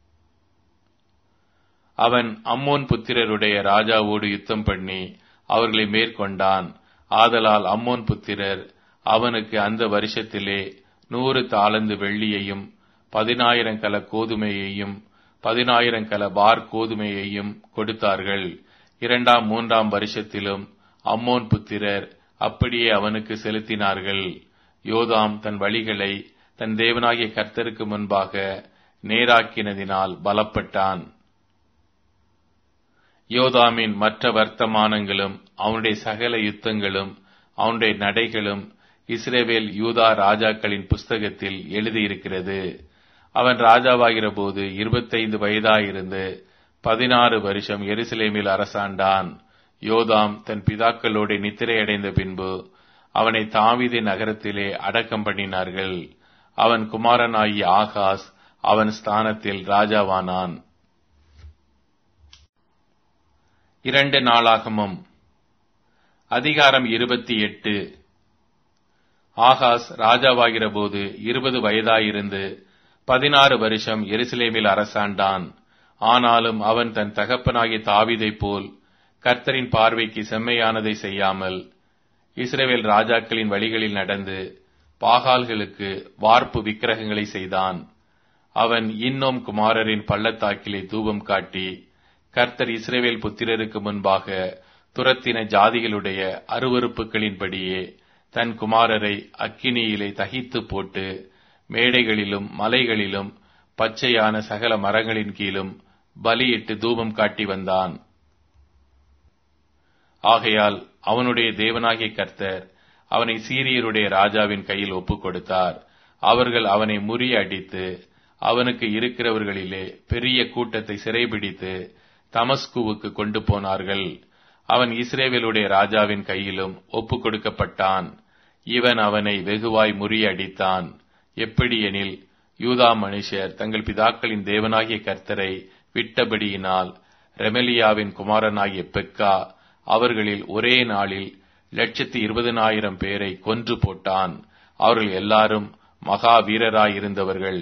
அவன் அம்மோன் புத்திரருடைய ராஜாவோடு யுத்தம் பண்ணி அவர்களை மேற்கொண்டான். ஆதலால் அம்மோன் புத்திரர் அவனுக்கு அந்த வருஷத்திலே நூறு தாலந்து வெள்ளியையும் பதினாயிரம் கல கோதுமையையும் பதினாயிரம் கல பார் கோதுமையையும் கொடுத்தார்கள். இரண்டாம் மூன்றாம் வருஷத்திலும் அம்மோன் புத்திரர் அப்படியே அவனுக்கு செலுத்தினார்கள். யோதாம் தன் வழிகளை தன் தேவனாகிய கர்த்தருக்கு முன்பாக நேராக்கினதினால் பலப்பட்டான். யோதாமின் மற்ற வர்த்தமானங்களும் அவனுடைய சகல யுத்தங்களும் அவனுடைய நடைகளும் இஸ்ரவேல் யூதா ராஜாக்களின் புஸ்தகத்தில் எழுதியிருக்கிறது. அவன் ராஜாவாகிற போது இருபத்தைந்து வயதாயிருந்து பதினாறு வருஷம் எருசலேமில் அரசாண்டான். யோதாம் தன் பிதாக்களோடு நித்திரையடைந்த பின்பு அவனை தாவீது நகரத்திலே அடக்கம் பண்ணினார்கள். அவன் குமாரனாகிய ஆகாஸ் அவன் ஸ்தானத்தில் ராஜாவானான். இரண்டு நாளாகமம் அதிகாரம் இருபத்தி எட்டு. ஆகாஸ் ராஜாவாகிற போது இருபது வயதாயிருந்து பதினாறு வருஷம் எருசலேமில் அரசாண்டான். ஆனாலும் அவன் தன் தகப்பனாகிய தாவீதைப் போல் கர்த்தரின் பார்வைக்கு செம்மையானதை செய்யாமல் இஸ்ரவேல் ராஜாக்களின் வழிகளில் நடந்து பாகால்களுக்கு வார்ப்பு விக்கிரகங்களை செய்தான். அவன் இன்னும் குமாரரின் பள்ளத்தாக்கிலே தூபம் காட்டி கர்த்தர் இஸ்ரவேல் புத்திரருக்கு முன்பாக துரத்தின ஜாதிகளுடைய அருவருப்புகளின்படியே தன் குமாரரை அக்கினியிலே தகித்து போட்டு மேடைகளிலும் மலைகளிலும் பச்சையான சகல மரங்களின் கீழும் பலியிட்டு தூபம் காட்டி வந்தான். ஆகையால் அவனுடைய தேவனாகிய கர்த்தர் அவனை சீரியருடைய ராஜாவின் கையில் ஒப்புக் கொடுத்தார். அவர்கள் அவனை முறியடித்து அவனுக்கு இருக்கிறவர்களிலே பெரிய கூட்டத்தை சிறைபிடித்து தமஸ்குவுக்கு கொண்டு போனார்கள். அவன் இஸ்ரவேலுடைய ராஜாவின் கையிலும் ஒப்புக் கொடுக்கப்பட்டான். இவன் அவனை வெகுவாய் முறியடித்தான். எப்படியெனில் யூதா மனுஷர் தங்கள் பிதாக்களின் தேவனாகிய கர்த்தரை விட்டபடியினால் ரெமலியாவின் குமாரனாகிய பெக்கா அவர்களில் ஒரே நாளில் லட்சத்தி இருபதனாயிரம் பேரை கொன்று போட்டான். அவர்கள் எல்லாரும் மகா வீரராயிருந்தவர்கள்.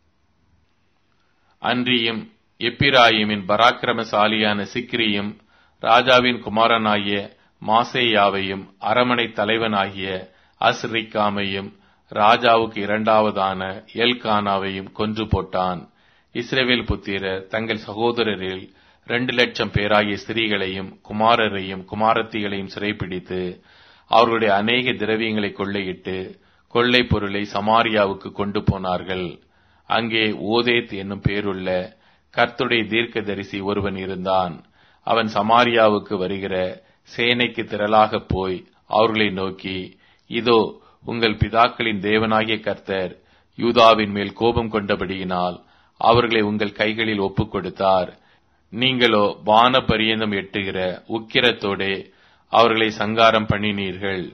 அன்றியும் எப்பிராயிமின் பராக்கிரமசாலியான சிக்ரியும் ராஜாவின் குமாரனாகிய மாசேயாவையும் அரமனை தலைவனாகிய அஸ்ரிக்காமையும் ராஜாவுக்கு இரண்டாவதான எல்கானாவையும் கொன்று போட்டான். இஸ்ரவேல் புத்திரர் தங்கள் சகோதரரில் இரண்டு லட்சம் பேராகிய ஸ்திரீகளையும் குமாரரையும் குமாரத்திகளையும் சிறைப்பிடித்து அவர்களுடைய அநேக திரவியங்களை கொள்ளையிட்டு கொள்ளை பொருளை சமாரியாவுக்கு கொண்டு போனார்கள். அங்கே ஓதேத் என்னும் பேருள்ள கர்த்தருடைய தீர்க்கதரிசி ஒருவன் இருந்தான். அவன் சமாரியாவுக்கு வருகிற சேனைக்கு திரளாக போய் அவர்களை நோக்கி, இதோ உங்கள் பிதாக்களின் தேவனாகிய கர்த்தர் யூதாவின் மேல் கோபம் கொண்டபடியினால் அவர்களை உங்கள் கைகளில் ஒப்புக் கொடுத்தார். நீங்களோ வான பரியந்தம் எட்டுகிற உக்கிரத்தோடே அவர்களை சங்காரம் பண்ணினீர்கள்.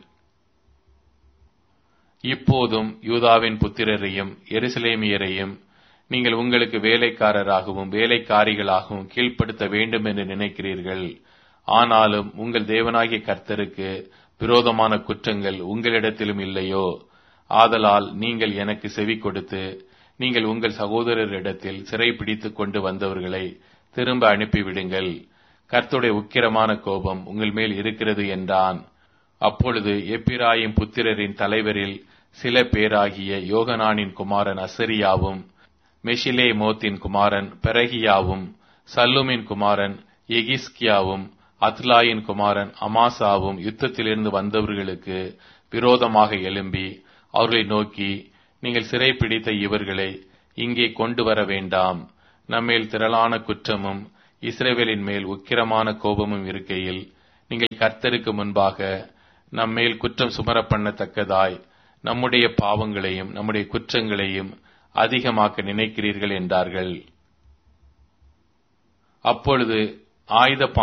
இப்போதும் யூதாவின் புத்திரரையும் எருசலேமியரையும் நீங்கள் உங்களுக்கு வேலைக்காரராகவும் வேலைக்காரிகளாகவும் கீழ்ப்படுத்த வேண்டும் என்று நினைக்கிறீர்கள். ஆனாலும் உங்கள் தேவனாகிய கர்த்தருக்கு விரோதமான குற்றங்கள் உங்களிடத்திலும் இல்லையோ? ஆதலால் நீங்கள் எனக்கு செவி கொடுத்து நீங்கள் உங்கள் சகோதரரிடத்தில் சிறை பிடித்துக் கொண்டு வந்தவர்களை திரும்ப அனுப்பிவிடுங்கள். கர்த்தருடைய உக்கிரமான கோபம் உங்கள் மேல் இருக்கிறது என்றான். அப்பொழுது எப்பிராயிம் புத்திரரின் தலைவரில் சில பேராகிய யோகனானின் குமாரன் அசரியாவும் மெஷிலேமோத்தின் குமாரன் பெரகியாவும் சல்லூமின் குமாரன் எகிஸ்கியாவும் அத்லாயின் குமாரன் அமாசாவும் யுத்தத்திலிருந்து வந்தவர்களுக்கு விரோதமாக எழும்பி அவர்களை நோக்கி, நீங்கள் சிறைப்பிடித்த இவர்களை இங்கே கொண்டு வர வேண்டாம். நம்மேல் திரளான குற்றமும் இஸ்ரவேலின் மேல் உக்கிரமான கோபமும் இருக்கையில் நீங்கள் கர்த்தருக்கு முன்பாக நம்மேல் குற்றம் சுமர பண்ணத்தக்கதாய் நம்முடைய பாவங்களையும் நம்முடைய குற்றங்களையும் அதிகமாக்க நினைக்கிறீர்கள் என்றார்கள். அப்பொழுது ஆயுத